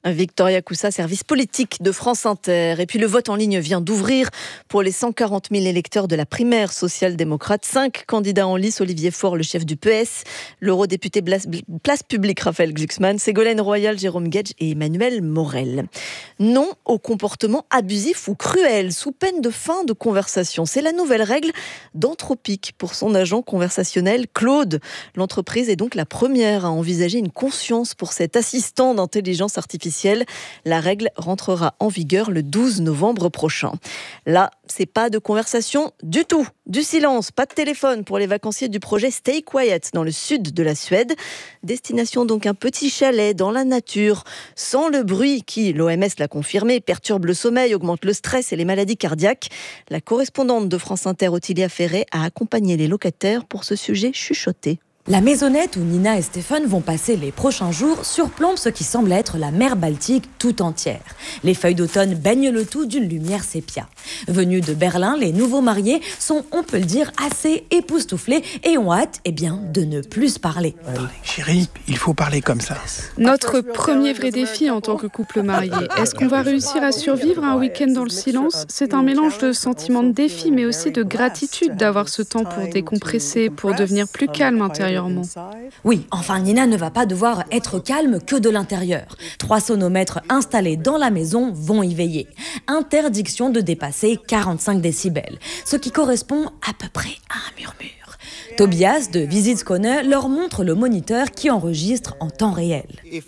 Victoria Coussa, service politique de France Inter. Et puis le vote en ligne vient d'ouvrir pour les cent quarante mille électeurs de la primaire social-démocrate. Cinq candidats en lice, Olivier Faure, le chef du P S, l'eurodéputé Place Publique Raphaël Glucksmann, Ségolène Royal, Jérôme Guedj et Emmanuel Morel. Non au comportement abusif ou cruel, sous peine de fin de conversation. C'est la nouvelle règle d'Anthropic pour son agent conversationnel Claude. L'entreprise est donc la première à envisager une conscience pour cet assistant d'intelligence artificielle. La règle rentrera en vigueur le douze novembre prochain. Là, c'est pas de conversation du tout. Du silence, pas de téléphone pour les vacanciers du projet Stay Quiet dans le sud de la Suède. Destination donc un petit chalet dans la nature, sans le bruit qui, l'O M S l'a confirmé, perturbe le sommeil, augmente le stress et les maladies cardiaques. La correspondante de France Inter, Ottilia Ferré, a accompagné les locataires pour ce sujet chuchoté. La maisonnette où Nina et Stéphane vont passer les prochains jours surplombe ce qui semble être la mer Baltique tout entière. Les feuilles d'automne baignent le tout d'une lumière sépia. Venus de Berlin, les nouveaux mariés sont, on peut le dire, assez époustouflés et ont hâte eh bien, de ne plus parler. Chérie, il faut parler comme ça. Notre premier vrai défi en tant que couple marié, est-ce qu'on va réussir à survivre un week-end dans le silence ? C'est un mélange de sentiments de défi, mais aussi de gratitude d'avoir ce temps pour décompresser, pour devenir plus calme intérieurement. Oui, enfin Nina ne va pas devoir être calme que de l'intérieur. Trois sonomètres installés dans la maison vont y veiller. Interdiction de dépasser quarante-cinq décibels, ce qui correspond à peu près à un murmure. Tobias de Visit Skåne leur montre le moniteur qui enregistre en temps réel.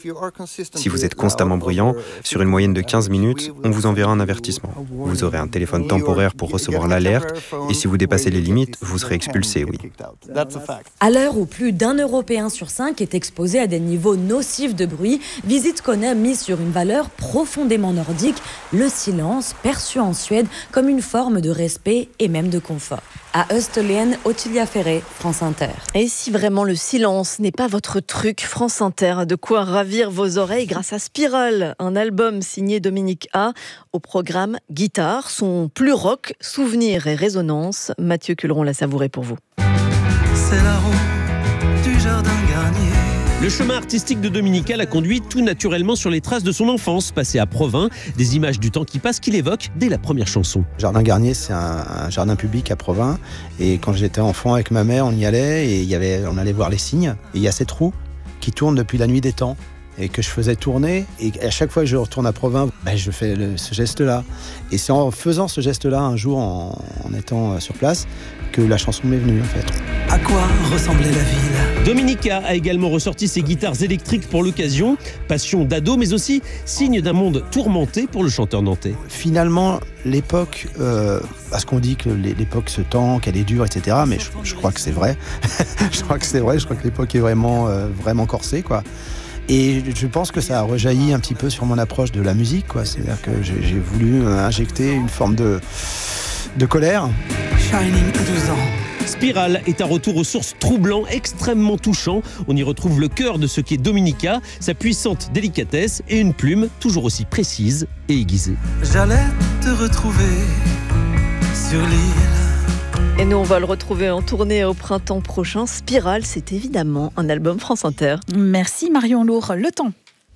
Si vous êtes constamment bruyant, sur une moyenne de quinze minutes, on vous enverra un avertissement. Vous aurez un téléphone temporaire pour recevoir l'alerte et si vous dépassez les limites, vous serez expulsé, oui. À l'heure où plus d'un Européen sur cinq est exposé à des niveaux nocifs de bruit, Visit Skåne mise sur une valeur profondément nordique, le silence perçu en Suède comme une forme de respect et même de confort. À Österlen, Ottilia Ferré, France Inter. Et si vraiment le silence n'est pas votre truc, France Inter a de quoi ravir vos oreilles grâce à Spiral, un album signé Dominique A. Au programme Guitare, son plus rock, souvenirs et résonances. Mathieu Culeron l'a savouré pour vous. C'est la route du jardin Garnier. Le chemin artistique de Dominica l'a conduit tout naturellement sur les traces de son enfance, passée à Provins, des images du temps qui passe qu'il évoque dès la première chanson. Jardin Garnier, c'est un, un jardin public à Provins, et quand j'étais enfant avec ma mère, on y allait, et il y avait, on allait voir les cygnes, et il y a cette roue qui tourne depuis la nuit des temps, et que je faisais tourner, et à chaque fois que je retourne à Provins, ben je fais le, ce geste-là. Et c'est en faisant ce geste-là, un jour, en, en étant sur place, que la chanson m'est venue, en fait. À quoi ressemblait la ville ? Dominica a également ressorti ses guitares électriques pour l'occasion, passion d'ado, mais aussi signe d'un monde tourmenté pour le chanteur nantais. Finalement, l'époque, euh, parce qu'on dit que l'époque se tend, qu'elle est dure, et cetera, mais je, je crois que c'est vrai. je crois que c'est vrai, je crois que l'époque est vraiment, euh, vraiment corsée, quoi. Et je pense que ça a rejailli un petit peu sur mon approche de la musique, quoi. C'est-à-dire que j'ai, j'ai voulu injecter une forme de, de colère. Shining à douze ans. Spiral est un retour aux sources troublant, extrêmement touchant. On y retrouve le cœur de ce qu'est Dominica, sa puissante délicatesse et une plume toujours aussi précise et aiguisée. J'allais te retrouver sur l'île. Et nous, on va le retrouver en tournée au printemps prochain. Spiral, c'est évidemment un album France Inter. Merci Marion Lourd. Le temps.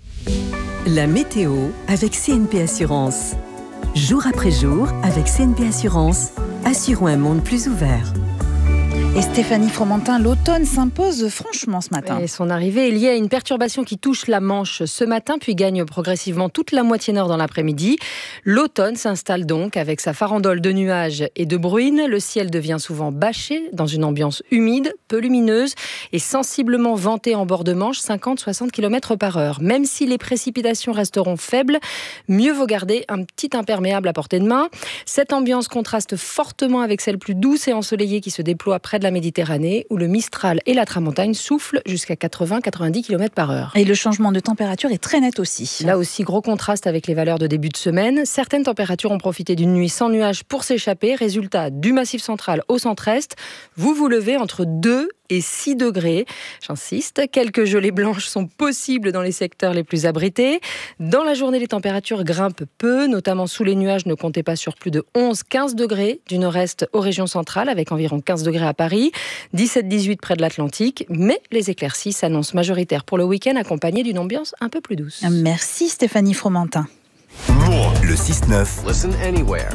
La météo avec C N P Assurance. Jour après jour, avec C N P Assurance, assurons un monde plus ouvert. Et Stéphanie Fromentin, l'automne s'impose franchement ce matin. Et son arrivée est liée à une perturbation qui touche la Manche ce matin, puis gagne progressivement toute la moitié nord dans l'après-midi. L'automne s'installe donc avec sa farandole de nuages et de bruines. Le ciel devient souvent bâché dans une ambiance humide, peu lumineuse et sensiblement ventée en bord de Manche, cinquante à soixante kilomètres par heure. Même si les précipitations resteront faibles, mieux vaut garder un petit imperméable à portée de main. Cette ambiance contraste fortement avec celle plus douce et ensoleillée qui se déploie près de la Méditerranée, où le Mistral et la Tramontane soufflent jusqu'à quatre-vingts à quatre-vingt-dix kilomètres par heure. Et le changement de température est très net aussi. Là aussi, gros contraste avec les valeurs de début de semaine. Certaines températures ont profité d'une nuit sans nuages pour s'échapper. Résultat, du Massif central au centre-est, vous vous levez entre deux et six degrés. J'insiste, quelques gelées blanches sont possibles dans les secteurs les plus abrités. Dans la journée, les températures grimpent peu, notamment sous les nuages. Ne comptez pas sur plus de onze à quinze degrés du nord-est aux régions centrales, avec environ quinze degrés à Paris, dix-sept à dix-huit près de l'Atlantique. Mais les éclaircies s'annoncent majoritaires pour le week-end, accompagnées d'une ambiance un peu plus douce. Merci Stéphanie Fromentin. Le six neuf. Listen anywhere.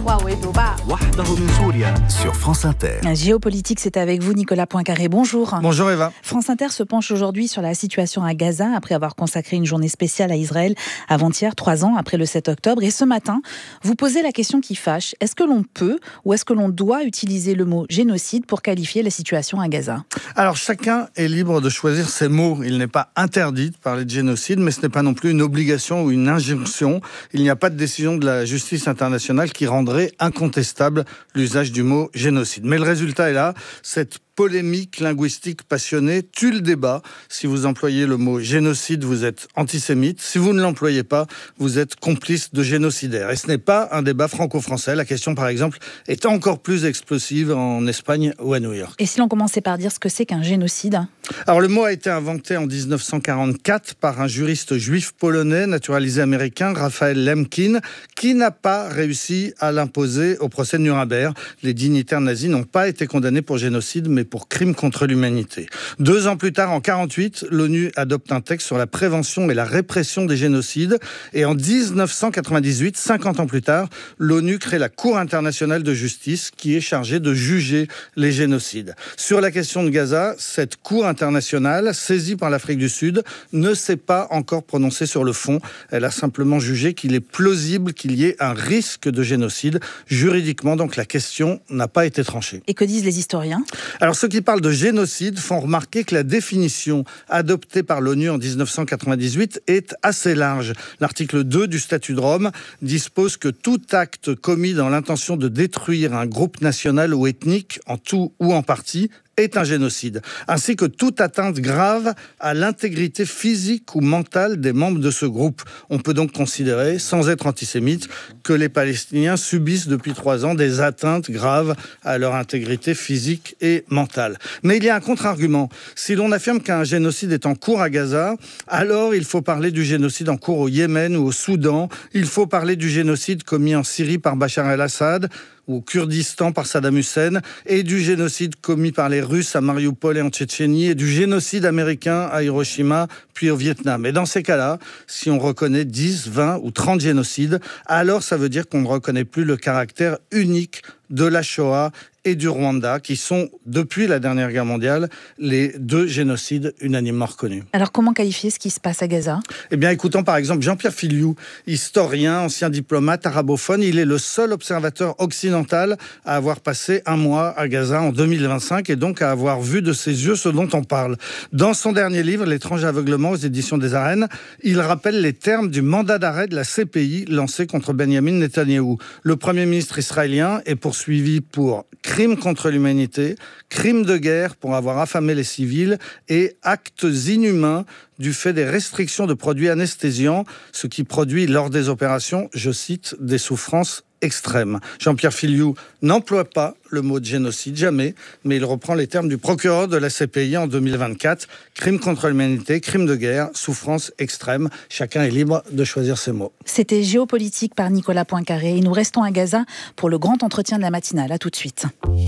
Sur France Inter. Géopolitique, c'est avec vous Nicolas Poincaré. Bonjour. Bonjour Eva. France Inter se penche aujourd'hui sur la situation à Gaza après avoir consacré une journée spéciale à Israël avant-hier, trois ans après le sept octobre. Et ce matin, vous posez la question qui fâche. Est-ce que l'on peut ou est-ce que l'on doit utiliser le mot génocide pour qualifier la situation à Gaza ? Alors chacun est libre de choisir ses mots. Il n'est pas interdit de parler de génocide, mais ce n'est pas non plus une obligation ou une injonction. Il n'y a pas de décision de la justice internationale qui rendrait incontestable l'usage du mot génocide. Mais le résultat est là, cette polémique linguistique passionnée tue le débat. Si vous employez le mot génocide, vous êtes antisémite. Si vous ne l'employez pas, vous êtes complice de génocidaire. Et ce n'est pas un débat franco-français. La question, par exemple, est encore plus explosive en Espagne ou à New York. Et si l'on commençait par dire ce que c'est qu'un génocide ? Alors le mot a été inventé en dix-neuf cent quarante-quatre par un juriste juif polonais naturalisé américain, Raphaël Lemkin, qui n'a pas réussi à l'imposer au procès de Nuremberg. Les dignitaires nazis n'ont pas été condamnés pour génocide, mais pour crime contre l'humanité. Deux ans plus tard, en quarante-huit, l'ONU adopte un texte sur la prévention et la répression des génocides. Et en dix-neuf cent quatre-vingt-dix-huit, cinquante ans plus tard, l'ONU crée la Cour internationale de justice qui est chargée de juger les génocides. Sur la question de Gaza, cette Cour internationale, saisie par l'Afrique du Sud, ne s'est pas encore prononcée sur le fond. Elle a simplement jugé qu'il est plausible qu'il y ait un risque de génocide. Juridiquement, donc, la question n'a pas été tranchée. Et que disent les historiens ? Alors, ceux qui parlent de génocide font remarquer que la définition adoptée par l'ONU en dix-neuf cent quatre-vingt-dix-huit est assez large. L'article deux du statut de Rome dispose que tout acte commis dans l'intention de détruire un groupe national ou ethnique, en tout ou en partie, est un génocide, ainsi que toute atteinte grave à l'intégrité physique ou mentale des membres de ce groupe. On peut donc considérer, sans être antisémite, que les Palestiniens subissent depuis trois ans des atteintes graves à leur intégrité physique et mentale. Mais il y a un contre-argument. Si l'on affirme qu'un génocide est en cours à Gaza, alors il faut parler du génocide en cours au Yémen ou au Soudan. Il faut parler du génocide commis en Syrie par Bachar el-Assad, ou au Kurdistan par Saddam Hussein, et du génocide commis par les Russes à Mariupol et en Tchétchénie, et du génocide américain à Hiroshima, puis au Vietnam. Et dans ces cas-là, si on reconnaît dix, vingt ou trente génocides, alors ça veut dire qu'on ne reconnaît plus le caractère unique de la Shoah et du Rwanda, qui sont, depuis la dernière guerre mondiale, les deux génocides unanimement reconnus. Alors comment qualifier ce qui se passe à Gaza ? Eh bien, écoutons par exemple Jean-Pierre Filiou, historien, ancien diplomate, arabophone. Il est le seul observateur occidental à avoir passé un mois à Gaza en deux mille vingt-cinq et donc à avoir vu de ses yeux ce dont on parle. Dans son dernier livre, L'étrange aveuglement aux éditions des Arènes, il rappelle les termes du mandat d'arrêt de la C P I lancé contre Benjamin Netanyahou. Le Premier ministre israélien est poursuivi pour crime contre l'humanité, crime de guerre pour avoir affamé les civils et actes inhumains du fait des restrictions de produits anesthésiants, ce qui produit lors des opérations, je cite, des souffrances extrêmes. Jean-Pierre Filiou n'emploie pas le mot de génocide, jamais, mais il reprend les termes du procureur de la C P I en deux mille vingt-quatre. Crime contre l'humanité, crime de guerre, souffrance extrême. Chacun est libre de choisir ses mots. C'était Géopolitique par Nicolas Poincaré. Et nous restons à Gaza pour le grand entretien de la matinale. À tout de suite.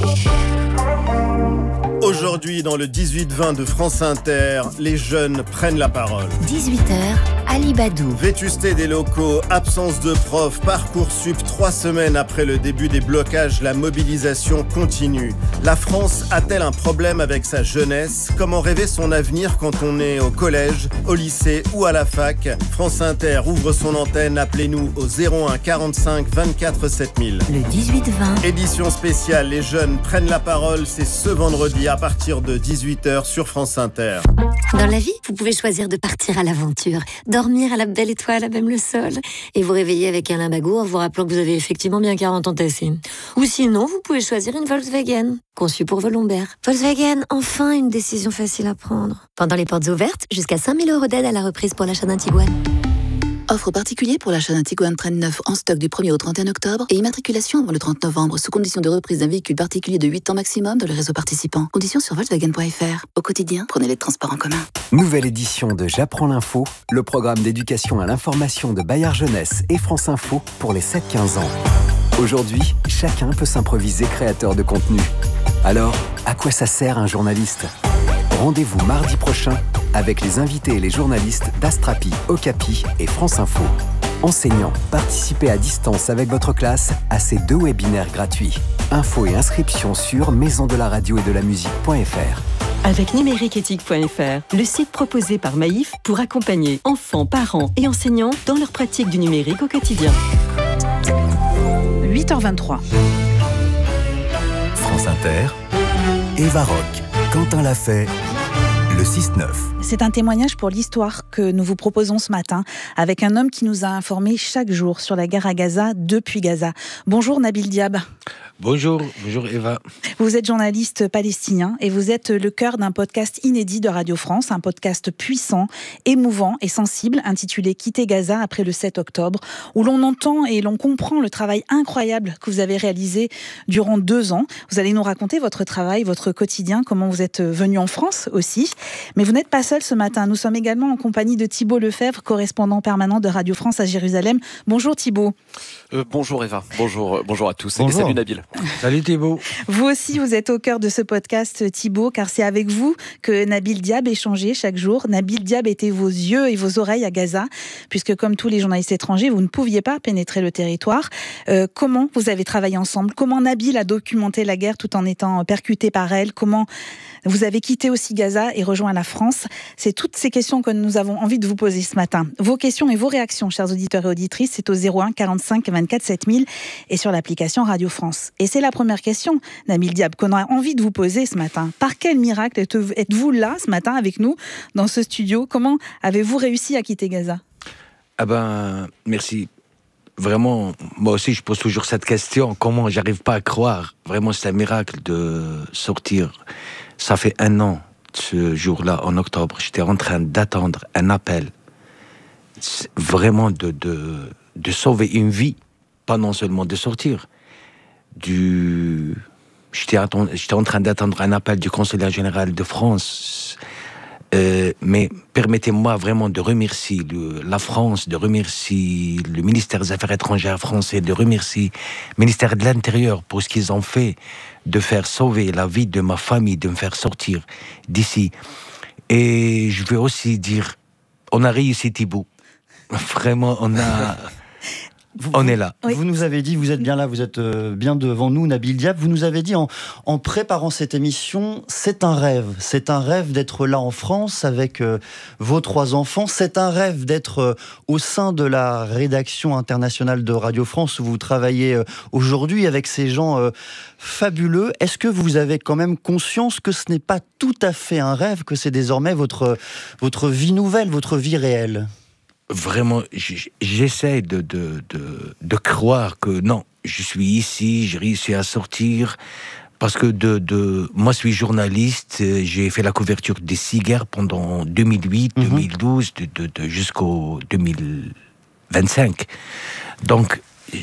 Aujourd'hui, dans le dix-huit vingt de France Inter, les jeunes prennent la parole. dix-huit heures, Ali Badou. Vétusté des locaux, absence de profs, Parcoursup, trois semaines après le début des blocages, la mobilisation continue. La France a-t-elle un problème avec sa jeunesse ? Comment rêver son avenir quand on est au collège, au lycée ou à la fac ? France Inter ouvre son antenne, appelez-nous au zéro un quarante-cinq vingt-quatre sept mille. Le dix-huit vingt. Édition spéciale, les jeunes prennent la parole, c'est ce vendredi à partir de dix-huit heures sur France Inter. Dans la vie, vous pouvez choisir de partir à l'aventure, dormir à la belle étoile, à même le sol, et vous réveiller avec un limbago en vous rappelant que vous avez effectivement bien quarante ans tassés. Ou sinon, vous pouvez choisir une Volkswagen, conçue pour vos lombaires. Volkswagen, enfin une décision facile à prendre. Pendant les portes ouvertes, jusqu'à cinq mille euros d'aide à la reprise pour l'achat d'un Tiguan. Offre particulière pour l'achat d'un Tiguan Trend neuf en stock du premier au trente et un octobre et immatriculation avant le trente novembre sous condition de reprise d'un véhicule particulier de huit ans maximum dans le réseau participant. Conditions sur Volkswagen point F R. Au quotidien, prenez les transports en commun. Nouvelle édition de J'apprends l'info, le programme d'éducation à l'information de Bayard Jeunesse et France Info pour les sept quinze ans. Aujourd'hui, chacun peut s'improviser créateur de contenu. Alors, à quoi ça sert un journaliste ? Rendez-vous mardi prochain avec les invités et les journalistes d'Astrapi, Okapi et France Info. Enseignants, participez à distance avec votre classe à ces deux webinaires gratuits. Infos et inscriptions sur maison de la radio et de la musique point F R. Avec numériqueéthique point F R, le site proposé par Maïf pour accompagner enfants, parents et enseignants dans leur pratique du numérique au quotidien. huit heures vingt-trois. France Inter, Eva Rock, Quentin Lafay, le six neuf. C'est un témoignage pour l'histoire que nous vous proposons ce matin avec un homme qui nous a informés chaque jour sur la guerre à Gaza depuis Gaza. Bonjour Nabil Diab. Bonjour, bonjour Eva. Vous êtes journaliste palestinien et vous êtes le cœur d'un podcast inédit de Radio France, un podcast puissant, émouvant et sensible intitulé Quitter Gaza après le sept octobre, où l'on entend et l'on comprend le travail incroyable que vous avez réalisé durant deux ans. Vous allez nous raconter votre travail, votre quotidien, comment vous êtes venu en France aussi. Mais vous n'êtes pas seul ce matin. Nous sommes également en compagnie de Thibault Lefebvre, correspondant permanent de Radio France à Jérusalem. Bonjour Thibault. Euh, bonjour Eva, bonjour, bonjour à tous. Bonjour. Et salut Nabil. Salut Thibault. Vous aussi, vous êtes au cœur de ce podcast, Thibault, car c'est avec vous que Nabil Diab échangeait chaque jour. Nabil Diab était vos yeux et vos oreilles à Gaza, puisque comme tous les journalistes étrangers, vous ne pouviez pas pénétrer le territoire. Euh, comment vous avez travaillé ensemble ? Comment Nabil a documenté la guerre tout en étant percuté par elle ? Comment vous avez quitté aussi Gaza et rejoint la France ? C'est toutes ces questions que nous avons envie de vous poser ce matin. Vos questions et vos réactions, chers auditeurs et auditrices, c'est au zéro un quarante-cinq vingt-quatre sept mille et sur l'application Radio France. Et c'est la première question, Nabil Diab, qu'on a envie de vous poser ce matin. Par quel miracle êtes-vous là ce matin avec nous dans ce studio ? Comment avez-vous réussi à quitter Gaza ? Ah ben, merci. Vraiment, moi aussi, je pose toujours cette question. Comment j'arrive pas à croire ? Vraiment, c'est un miracle de sortir. Ça fait un an, ce jour-là, en octobre, j'étais en train d'attendre un appel. Vraiment de, de, de sauver une vie, pas non seulement de sortir. Du... J'étais, atten... j'étais en train d'attendre un appel du consulat général de France. Euh, mais permettez-moi vraiment de remercier le, la France, de remercier le ministère des Affaires étrangères français, de remercier le ministère de l'Intérieur pour ce qu'ils ont fait, de faire sauver la vie de ma famille, de me faire sortir d'ici. Et je veux aussi dire, on a réussi Thibault. Vraiment, on a... Vous, on est là. Oui. Vous nous avez dit, vous êtes bien là, vous êtes bien devant nous, Nabil Diab. Vous nous avez dit en, en préparant cette émission, c'est un rêve. C'est un rêve d'être là en France avec euh, vos trois enfants. C'est un rêve d'être euh, au sein de la rédaction internationale de Radio France où vous travaillez euh, aujourd'hui avec ces gens euh, fabuleux. Est-ce que vous avez quand même conscience que ce n'est pas tout à fait un rêve, que c'est désormais votre, votre vie nouvelle, votre vie réelle ? Vraiment, j'essaie de, de, de, de croire que non, je suis ici, j'ai réussi à sortir, parce que de, de, moi je suis journaliste, j'ai fait la couverture des six guerres pendant deux mille huit, mmh. deux mille douze, de, de, de, jusqu'au deux mille vingt-cinq. Donc,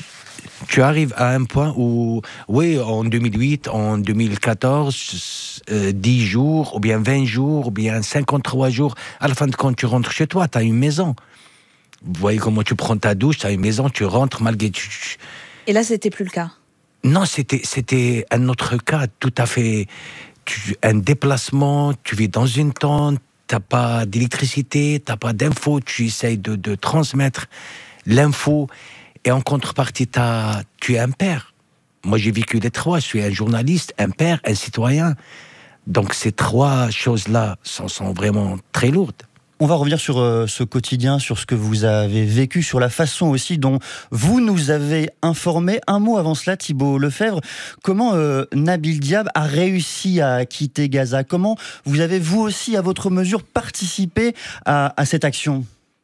tu arrives à un point où, oui, en deux mille huit, en deux mille quatorze, euh, dix jours, ou bien vingt jours, ou bien cinquante-trois jours, à la fin de compte, tu rentres chez toi, tu as une maison. Vous voyez comment tu prends ta douche, tu as une maison, tu rentres malgré... Tu... Et là, c'était plus le cas ? Non, c'était, c'était un autre cas, tout à fait... Tu, un déplacement, tu vis dans une tente, tu n'as pas d'électricité, tu n'as pas d'infos, tu essayes de, de transmettre l'info, et en contrepartie, t'as, tu es un père. Moi, j'ai vécu les trois, je suis un journaliste, un père, un citoyen. Donc ces trois choses-là sont, sont vraiment très lourdes. On va revenir sur euh, ce quotidien, sur ce que vous avez vécu, sur la façon aussi dont vous nous avez informés. Un mot avant cela, Thibault Lefebvre. Comment euh, Nabil Diab a réussi à quitter Gaza ? Comment vous avez, vous aussi, à votre mesure, participé à, à cette action ?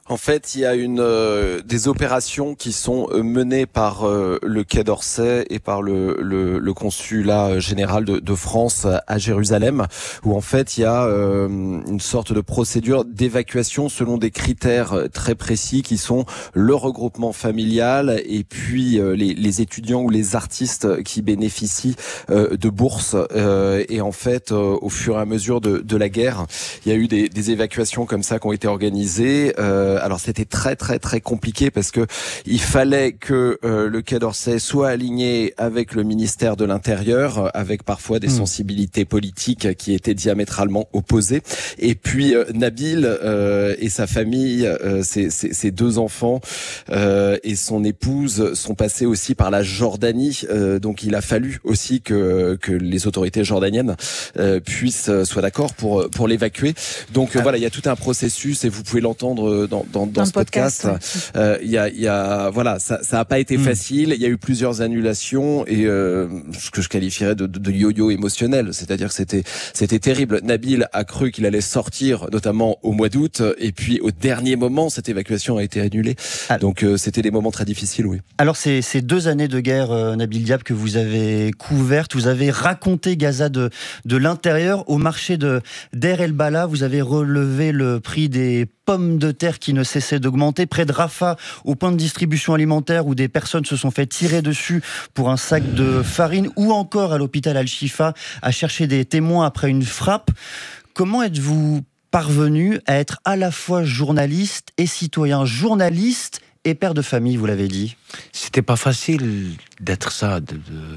En fait, il y a une euh, des opérations qui sont euh, menées par euh, le Quai d'Orsay et par le, le, le consulat général de, de France à Jérusalem, où en fait il y a euh, une sorte de procédure d'évacuation selon des critères très précis qui sont le regroupement familial et puis euh, les, les étudiants ou les artistes qui bénéficient euh, de bourses. Euh, et en fait, euh, au fur et à mesure de, de la guerre, il y a eu des, des évacuations comme ça qui ont été organisées. Euh, Alors c'était très très très compliqué parce que il fallait que euh, le Quai d'Orsay soit aligné avec le ministère de l'Intérieur, avec parfois des mmh. sensibilités politiques qui étaient diamétralement opposées. Et puis euh, Nabil euh, et sa famille, euh, ses, ses, ses deux enfants euh, et son épouse sont passés aussi par la Jordanie. Euh, donc il a fallu aussi que que les autorités jordaniennes euh, puissent soient d'accord pour pour l'évacuer. Donc euh, voilà, il y a tout un processus et vous pouvez l'entendre dans dans, dans, dans ce podcast. podcast. Euh, il y a, il y a, voilà, ça, ça a pas été mmh. facile. Il y a eu plusieurs annulations et euh, ce que je qualifierais de, de, de yo-yo émotionnel, c'est-à-dire que c'était, c'était terrible. Nabil a cru qu'il allait sortir, notamment au mois d'août, et puis au dernier moment, cette évacuation a été annulée. Ah. Donc euh, c'était des moments très difficiles, oui. Alors ces, ces deux années de guerre, euh, Nabil Diab, que vous avez couvertes, vous avez raconté Gaza de, de l'intérieur. Au marché de Deir el-Bala, vous avez relevé le prix des pommes de terre qui ne cessaient d'augmenter. Près de Rafah, au point de distribution alimentaire où des personnes se sont fait tirer dessus pour un sac de farine, ou encore à l'hôpital Al-Shifa à chercher des témoins après une frappe. Comment êtes-vous parvenu à être à la fois journaliste et citoyen, journaliste et père de famille, vous l'avez dit? C'était pas facile d'être ça. De, de...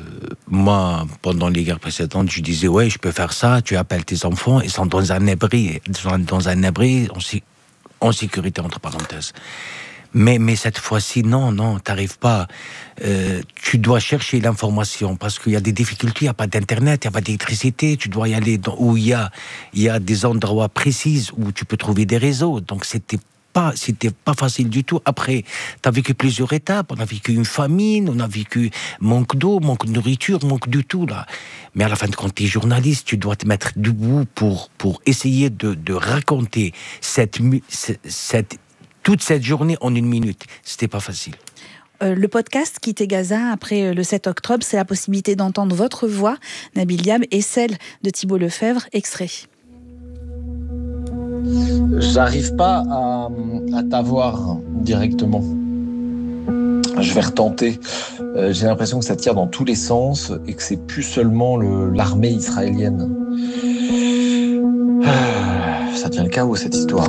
Moi, pendant les guerres précédentes, je disais, ouais, je peux faire ça, tu appelles tes enfants, ils sont dans un abri, dans un abri, on s'y en sécurité, entre parenthèses. Mais, mais cette fois-ci, non, non, t'arrives pas. Euh, tu dois chercher l'information parce qu'il y a des difficultés, il n'y a pas d'internet, il n'y a pas d'électricité, tu dois y aller dans, où il y a, il y a des endroits précis où tu peux trouver des réseaux. Donc c'était pas, c'était pas facile du tout. Après, t'as vécu plusieurs étapes, on a vécu une famine, on a vécu manque d'eau, manque de nourriture, manque de tout, là. Mais à la fin de compte, t'es journaliste, tu dois te mettre debout pour, pour essayer de, de raconter cette, cette, toute cette journée en une minute. C'était pas facile. Euh, le podcast Quitter Gaza après le sept octobre, c'est la possibilité d'entendre votre voix, Nabil Diab, et celle de Thibault Lefebvre, extrait. J'arrive pas à, à t'avoir directement. Je vais retenter. Euh, j'ai l'impression que ça tire dans tous les sens et que c'est plus seulement le, l'armée israélienne. Ah, ça devient le chaos, cette histoire.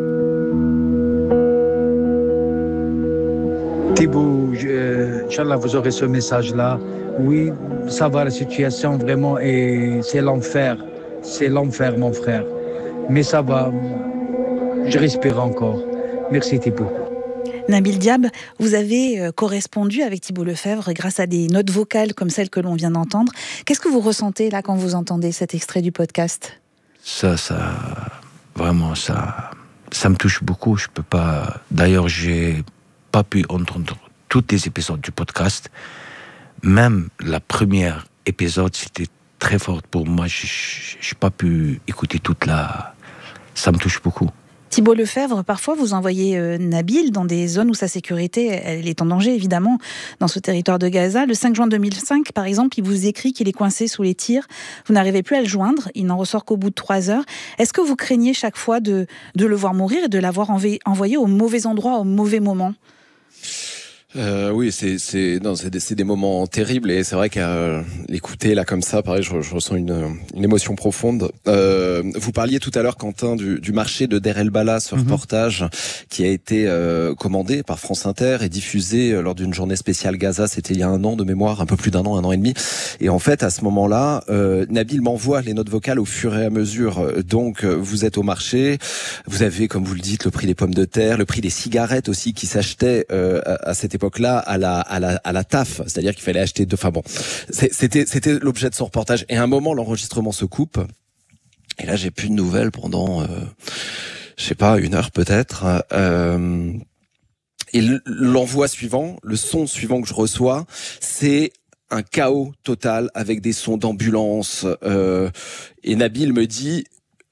Thibault, euh, Inch'Allah, vous aurez ce message-là. Oui, ça va, la situation vraiment, et c'est l'enfer. C'est l'enfer, mon frère. Mais ça va, je respire encore. Merci Thibault. Nabil Diab, vous avez correspondu avec Thibault Lefebvre grâce à des notes vocales comme celles que l'on vient d'entendre. Qu'est-ce que vous ressentez là quand vous entendez cet extrait du podcast ? Ça, ça, vraiment, ça, ça me touche beaucoup. Je peux pas. D'ailleurs, j'ai pas pu entendre tous les épisodes du podcast. Même la première épisode, c'était très fort pour moi. Je n'ai pas pu écouter toute la... Ça me touche beaucoup. Thibault Lefebvre, parfois vous envoyez euh, Nabil dans des zones où sa sécurité, elle est en danger évidemment, dans ce territoire de Gaza. Le cinq juin deux mille cinq, par exemple, il vous écrit qu'il est coincé sous les tirs. Vous n'arrivez plus à le joindre, il n'en ressort qu'au bout de trois heures. Est-ce que vous craignez chaque fois de, de le voir mourir et de l'avoir env- envoyé au mauvais endroit, au mauvais moment ? Euh, oui, c'est c'est non, c'est des, c'est des moments terribles et c'est vrai qu'à euh, l'écouter là comme ça, pareil, je, je ressens une une émotion profonde. Euh, vous parliez tout à l'heure, Quentin, du, du marché de Deir el-Bala, ce mm-hmm. reportage qui a été euh, commandé par France Inter et diffusé euh, lors d'une journée spéciale Gaza. C'était il y a un an de mémoire, un peu plus d'un an, un an et demi. Et en fait, à ce moment-là, euh, Nabil m'envoie les notes vocales au fur et à mesure. Donc, vous êtes au marché, vous avez, comme vous le dites, le prix des pommes de terre, le prix des cigarettes aussi qui s'achetaient euh, à, à cette époque. époque-là à la à la à la T A F, c'est-à-dire qu'il fallait acheter deux. Enfin bon, c'était c'était l'objet de son reportage. Et à un moment, l'enregistrement se coupe. Et là, j'ai plus de nouvelles pendant, euh, je sais pas, une heure peut-être. Euh, et l'envoi suivant, le son suivant que je reçois, c'est un chaos total avec des sons d'ambulance. Euh, et Nabil me dit: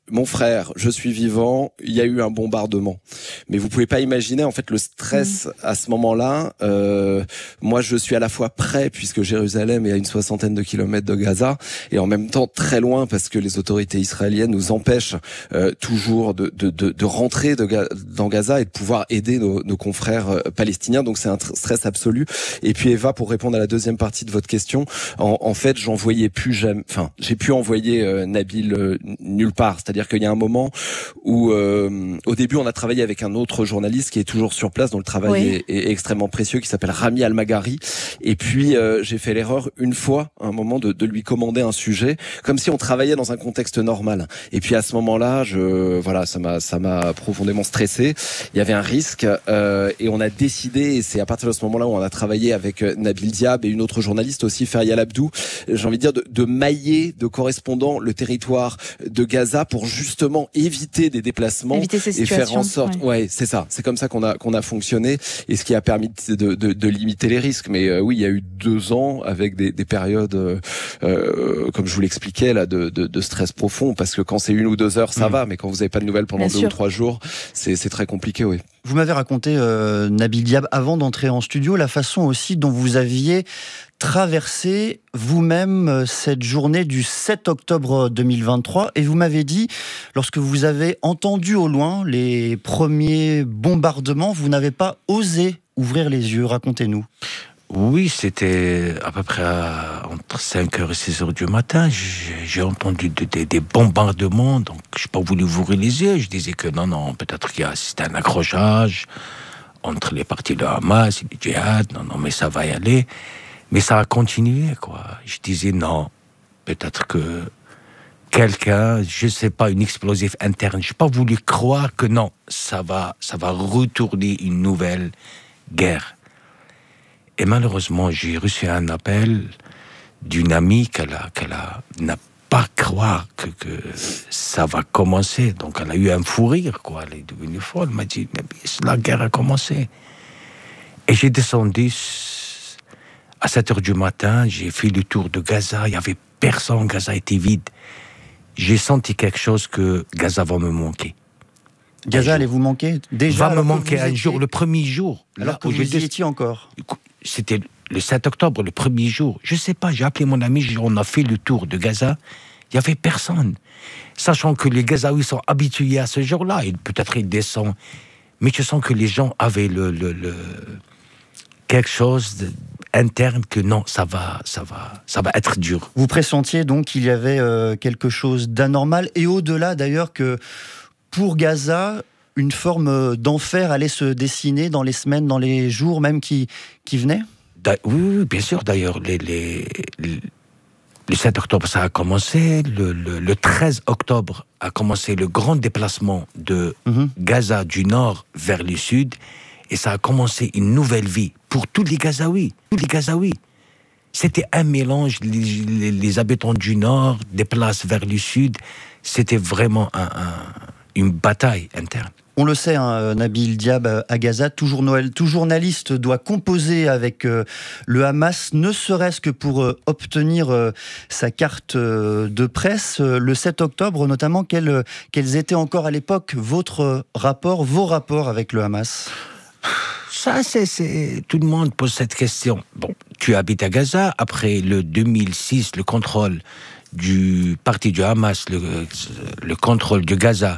mon frère, je suis vivant, il y a eu un bombardement. Mais vous pouvez pas imaginer en fait le stress mmh. à ce moment-là. Euh, moi, je suis à la fois près puisque Jérusalem est à une soixantaine de kilomètres de Gaza et en même temps très loin parce que les autorités israéliennes nous empêchent euh, toujours de, de, de, de rentrer de, dans Gaza et de pouvoir aider nos, nos confrères euh, palestiniens. Donc c'est un tr- stress absolu. Et puis Eva, pour répondre à la deuxième partie de votre question, en, en fait, j'en voyais plus jamais. Enfin, j'ai pu envoyer euh, Nabil euh, nulle part. C'est-à-dire qu'il y a un moment où, euh, au début, on a travaillé avec un autre journaliste qui est toujours sur place, dont le travail oui. est, est extrêmement précieux, qui s'appelle Rami Al-Magari. Et puis, euh, j'ai fait l'erreur une fois, à un moment, de, de lui commander un sujet, comme si on travaillait dans un contexte normal. Et puis, à ce moment-là, je, voilà, ça m'a, ça m'a profondément stressé. Il y avait un risque, euh, et on a décidé, et c'est à partir de ce moment-là où on a travaillé avec Nabil Diab et une autre journaliste aussi, Feryal Abdou, j'ai envie de dire, de, de mailler de correspondants le territoire de Gaza pour justement éviter des déplacements éviter ces et faire en sorte, ouais, ouais c'est ça, c'est comme ça qu'on a qu'on a fonctionné et ce qui a permis de, de, de, de limiter les risques. Mais euh, oui, il y a eu deux ans avec des, des périodes, euh, euh, comme je vous l'expliquais là, de, de, de stress profond, parce que quand c'est une ou deux heures, ça mmh. va, mais quand vous n'avez pas de nouvelles pendant Bien deux sûr. ou trois jours, c'est c'est très compliqué, oui. Vous m'avez raconté, euh, Nabil Diab, avant d'entrer en studio, la façon aussi dont vous aviez traversé vous-même cette journée du sept octobre deux mille vingt-trois, et vous m'avez dit, lorsque vous avez entendu au loin les premiers bombardements, vous n'avez pas osé ouvrir les yeux. Racontez-nous. Oui, c'était à peu près à, entre cinq heures et six heures du matin. J'ai, j'ai entendu de, de, des bombardements, donc je n'ai pas voulu ouvrir les yeux. Je disais que non, non, peut-être qu'il y a c'était un accrochage entre les partis de Hamas et du djihad. Non, non, mais ça va y aller. Mais ça a continué, quoi. Je disais non, peut-être que quelqu'un, je ne sais pas, une explosif interne. Je n'ai pas voulu croire que non, ça va, ça va retourner une nouvelle guerre. Et malheureusement, j'ai reçu un appel d'une amie qu'elle a, qu'elle a, n'a pas croire que, que ça va commencer. Donc elle a eu un fou rire, quoi. Elle est devenue folle. Elle m'a dit, mais la guerre a commencé. Et j'ai descendu à sept heures du matin, j'ai fait le tour de Gaza. Il n'y avait personne, Gaza était vide. J'ai senti quelque chose que Gaza va me manquer. Gaza allait vous manquer déjà? Va me manquer un étiez... jour, le premier jour. Alors là, que vous y étiez encore? C'était le sept octobre, le premier jour. Je ne sais pas, j'ai appelé mon ami, on a fait le tour de Gaza. Il n'y avait personne. Sachant que les Gazaouis sont habitués à ce jour-là, et peut-être ils descendent. Mais je sens que les gens avaient le, le, le... quelque chose d'interne que non, ça va, ça, va, ça va être dur. Vous pressentiez donc qu'il y avait euh, quelque chose d'anormal, et au-delà d'ailleurs que pour Gaza, une forme d'enfer allait se dessiner dans les semaines, dans les jours même qui, qui venaient? Oui, oui, bien sûr. D'ailleurs, les, les, les, le sept octobre, ça a commencé. Le, le, le treize octobre a commencé le grand déplacement de mm-hmm. Gaza du nord vers le sud. Et ça a commencé une nouvelle vie pour tous les Gazaouis. Tous les Gazaouis. C'était un mélange. Les, les, les habitants du nord déplacent vers le sud. C'était vraiment un... un une bataille interne. On le sait, hein, Nabil Diab à Gaza, tout, journal, tout journaliste doit composer avec euh, le Hamas, ne serait-ce que pour euh, obtenir euh, sa carte euh, de presse. Euh, le sept octobre, notamment, quels, quels étaient encore à l'époque votre rapport, vos rapports avec le Hamas? Ça, c'est, c'est... Tout le monde pose cette question. Bon, tu habites à Gaza, après le deux mille six, le contrôle du parti du Hamas, le, le contrôle de Gaza,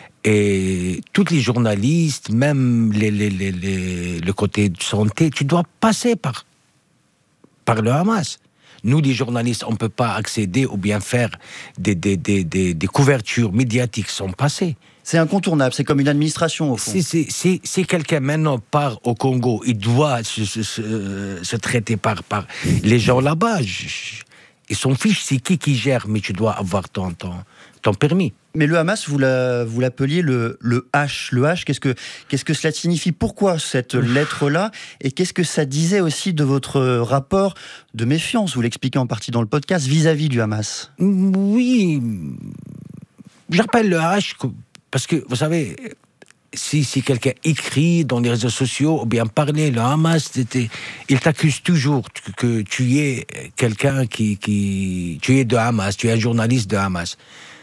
et tous les journalistes, même les, les, les, les, le côté de santé, tu dois passer par, par le Hamas. Nous, les journalistes, on ne peut pas accéder ou bien faire des, des, des, des, des couvertures médiatiques sans passer. C'est incontournable, c'est comme une administration au fond. Si, si, si, si quelqu'un maintenant part au Congo, il doit se, se, se, se traiter par, par les gens là-bas. Je, Et son fiche, c'est qui qui gère, mais tu dois avoir ton, ton, ton permis. Mais le Hamas, vous, la, vous l'appeliez le, le H. Le H, qu'est-ce que, qu'est-ce que cela signifie? Pourquoi cette lettre-là? Et qu'est-ce que ça disait aussi de votre rapport de méfiance? Vous l'expliquez en partie dans le podcast, vis-à-vis du Hamas. Oui, j'appelle le H parce que, vous savez... Si, si quelqu'un écrit dans les réseaux sociaux ou bien parler, le Hamas, il t'accuse toujours que, que tu es quelqu'un qui, qui... Tu es de Hamas, tu es un journaliste de Hamas.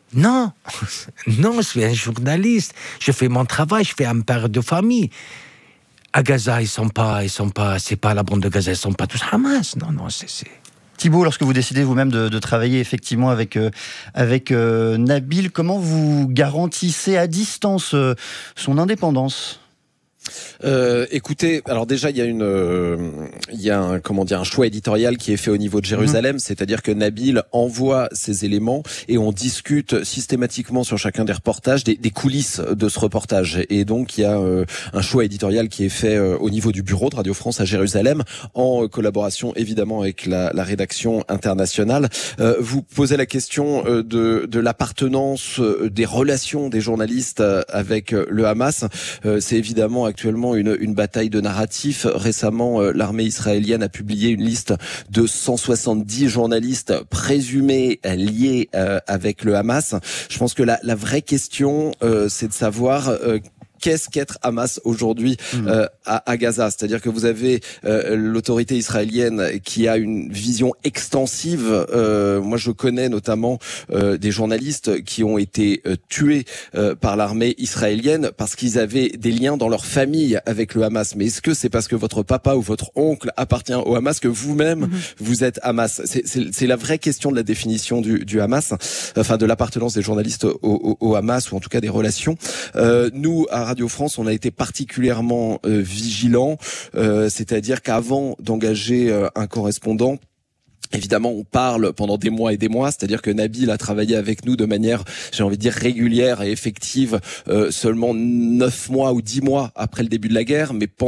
Non, non, je suis un journaliste. Je fais mon travail, je fais un père de famille. À Gaza, ils sont pas, ils sont pas, c'est pas la bande de Gaza, ils sont pas tous Hamas. Non, non, c'est... c'est... Thibault, lorsque vous décidez vous-même de, de travailler effectivement avec, euh, avec euh, Nabil, comment vous garantissez à distance euh, son indépendance ? Euh, écoutez, alors déjà il y a une, euh, il y a un comment dire un choix éditorial qui est fait au niveau de Jérusalem, mmh. c'est-à-dire que Nabil envoie ses éléments et on discute systématiquement sur chacun des reportages des, des coulisses de ce reportage. Et donc il y a euh, un choix éditorial qui est fait euh, au niveau du bureau de Radio France à Jérusalem en euh, collaboration évidemment avec la, la rédaction internationale. Euh, vous posez la question euh, de, de l'appartenance, euh, des relations des journalistes euh, avec euh, le Hamas. Euh, c'est évidemment actuellement une, une bataille de narratifs. Récemment, euh, l'armée israélienne a publié une liste de cent soixante-dix journalistes présumés euh, liés euh, avec le Hamas. Je pense que la, la vraie question, euh, c'est de savoir... Euh, Qu'est-ce qu'être Hamas aujourd'hui euh, à, à Gaza ? C'est-à-dire que vous avez euh, l'autorité israélienne qui a une vision extensive. Euh, moi, je connais notamment euh, des journalistes qui ont été euh, tués euh, par l'armée israélienne parce qu'ils avaient des liens dans leur famille avec le Hamas. Mais est-ce que c'est parce que votre papa ou votre oncle appartient au Hamas que vous-même, mmh. vous êtes Hamas ? c'est, c'est, c'est la vraie question de la définition du, du Hamas, enfin de l'appartenance des journalistes au, au, au Hamas, ou en tout cas des relations. Euh, nous, à Radio France, on a été particulièrement euh, vigilants, euh, c'est-à-dire qu'avant d'engager euh, un correspondant, évidemment, on parle pendant des mois et des mois, c'est-à-dire que Nabil a travaillé avec nous de manière, j'ai envie de dire, régulière et effective euh, seulement neuf mois ou dix mois après le début de la guerre, mais pendant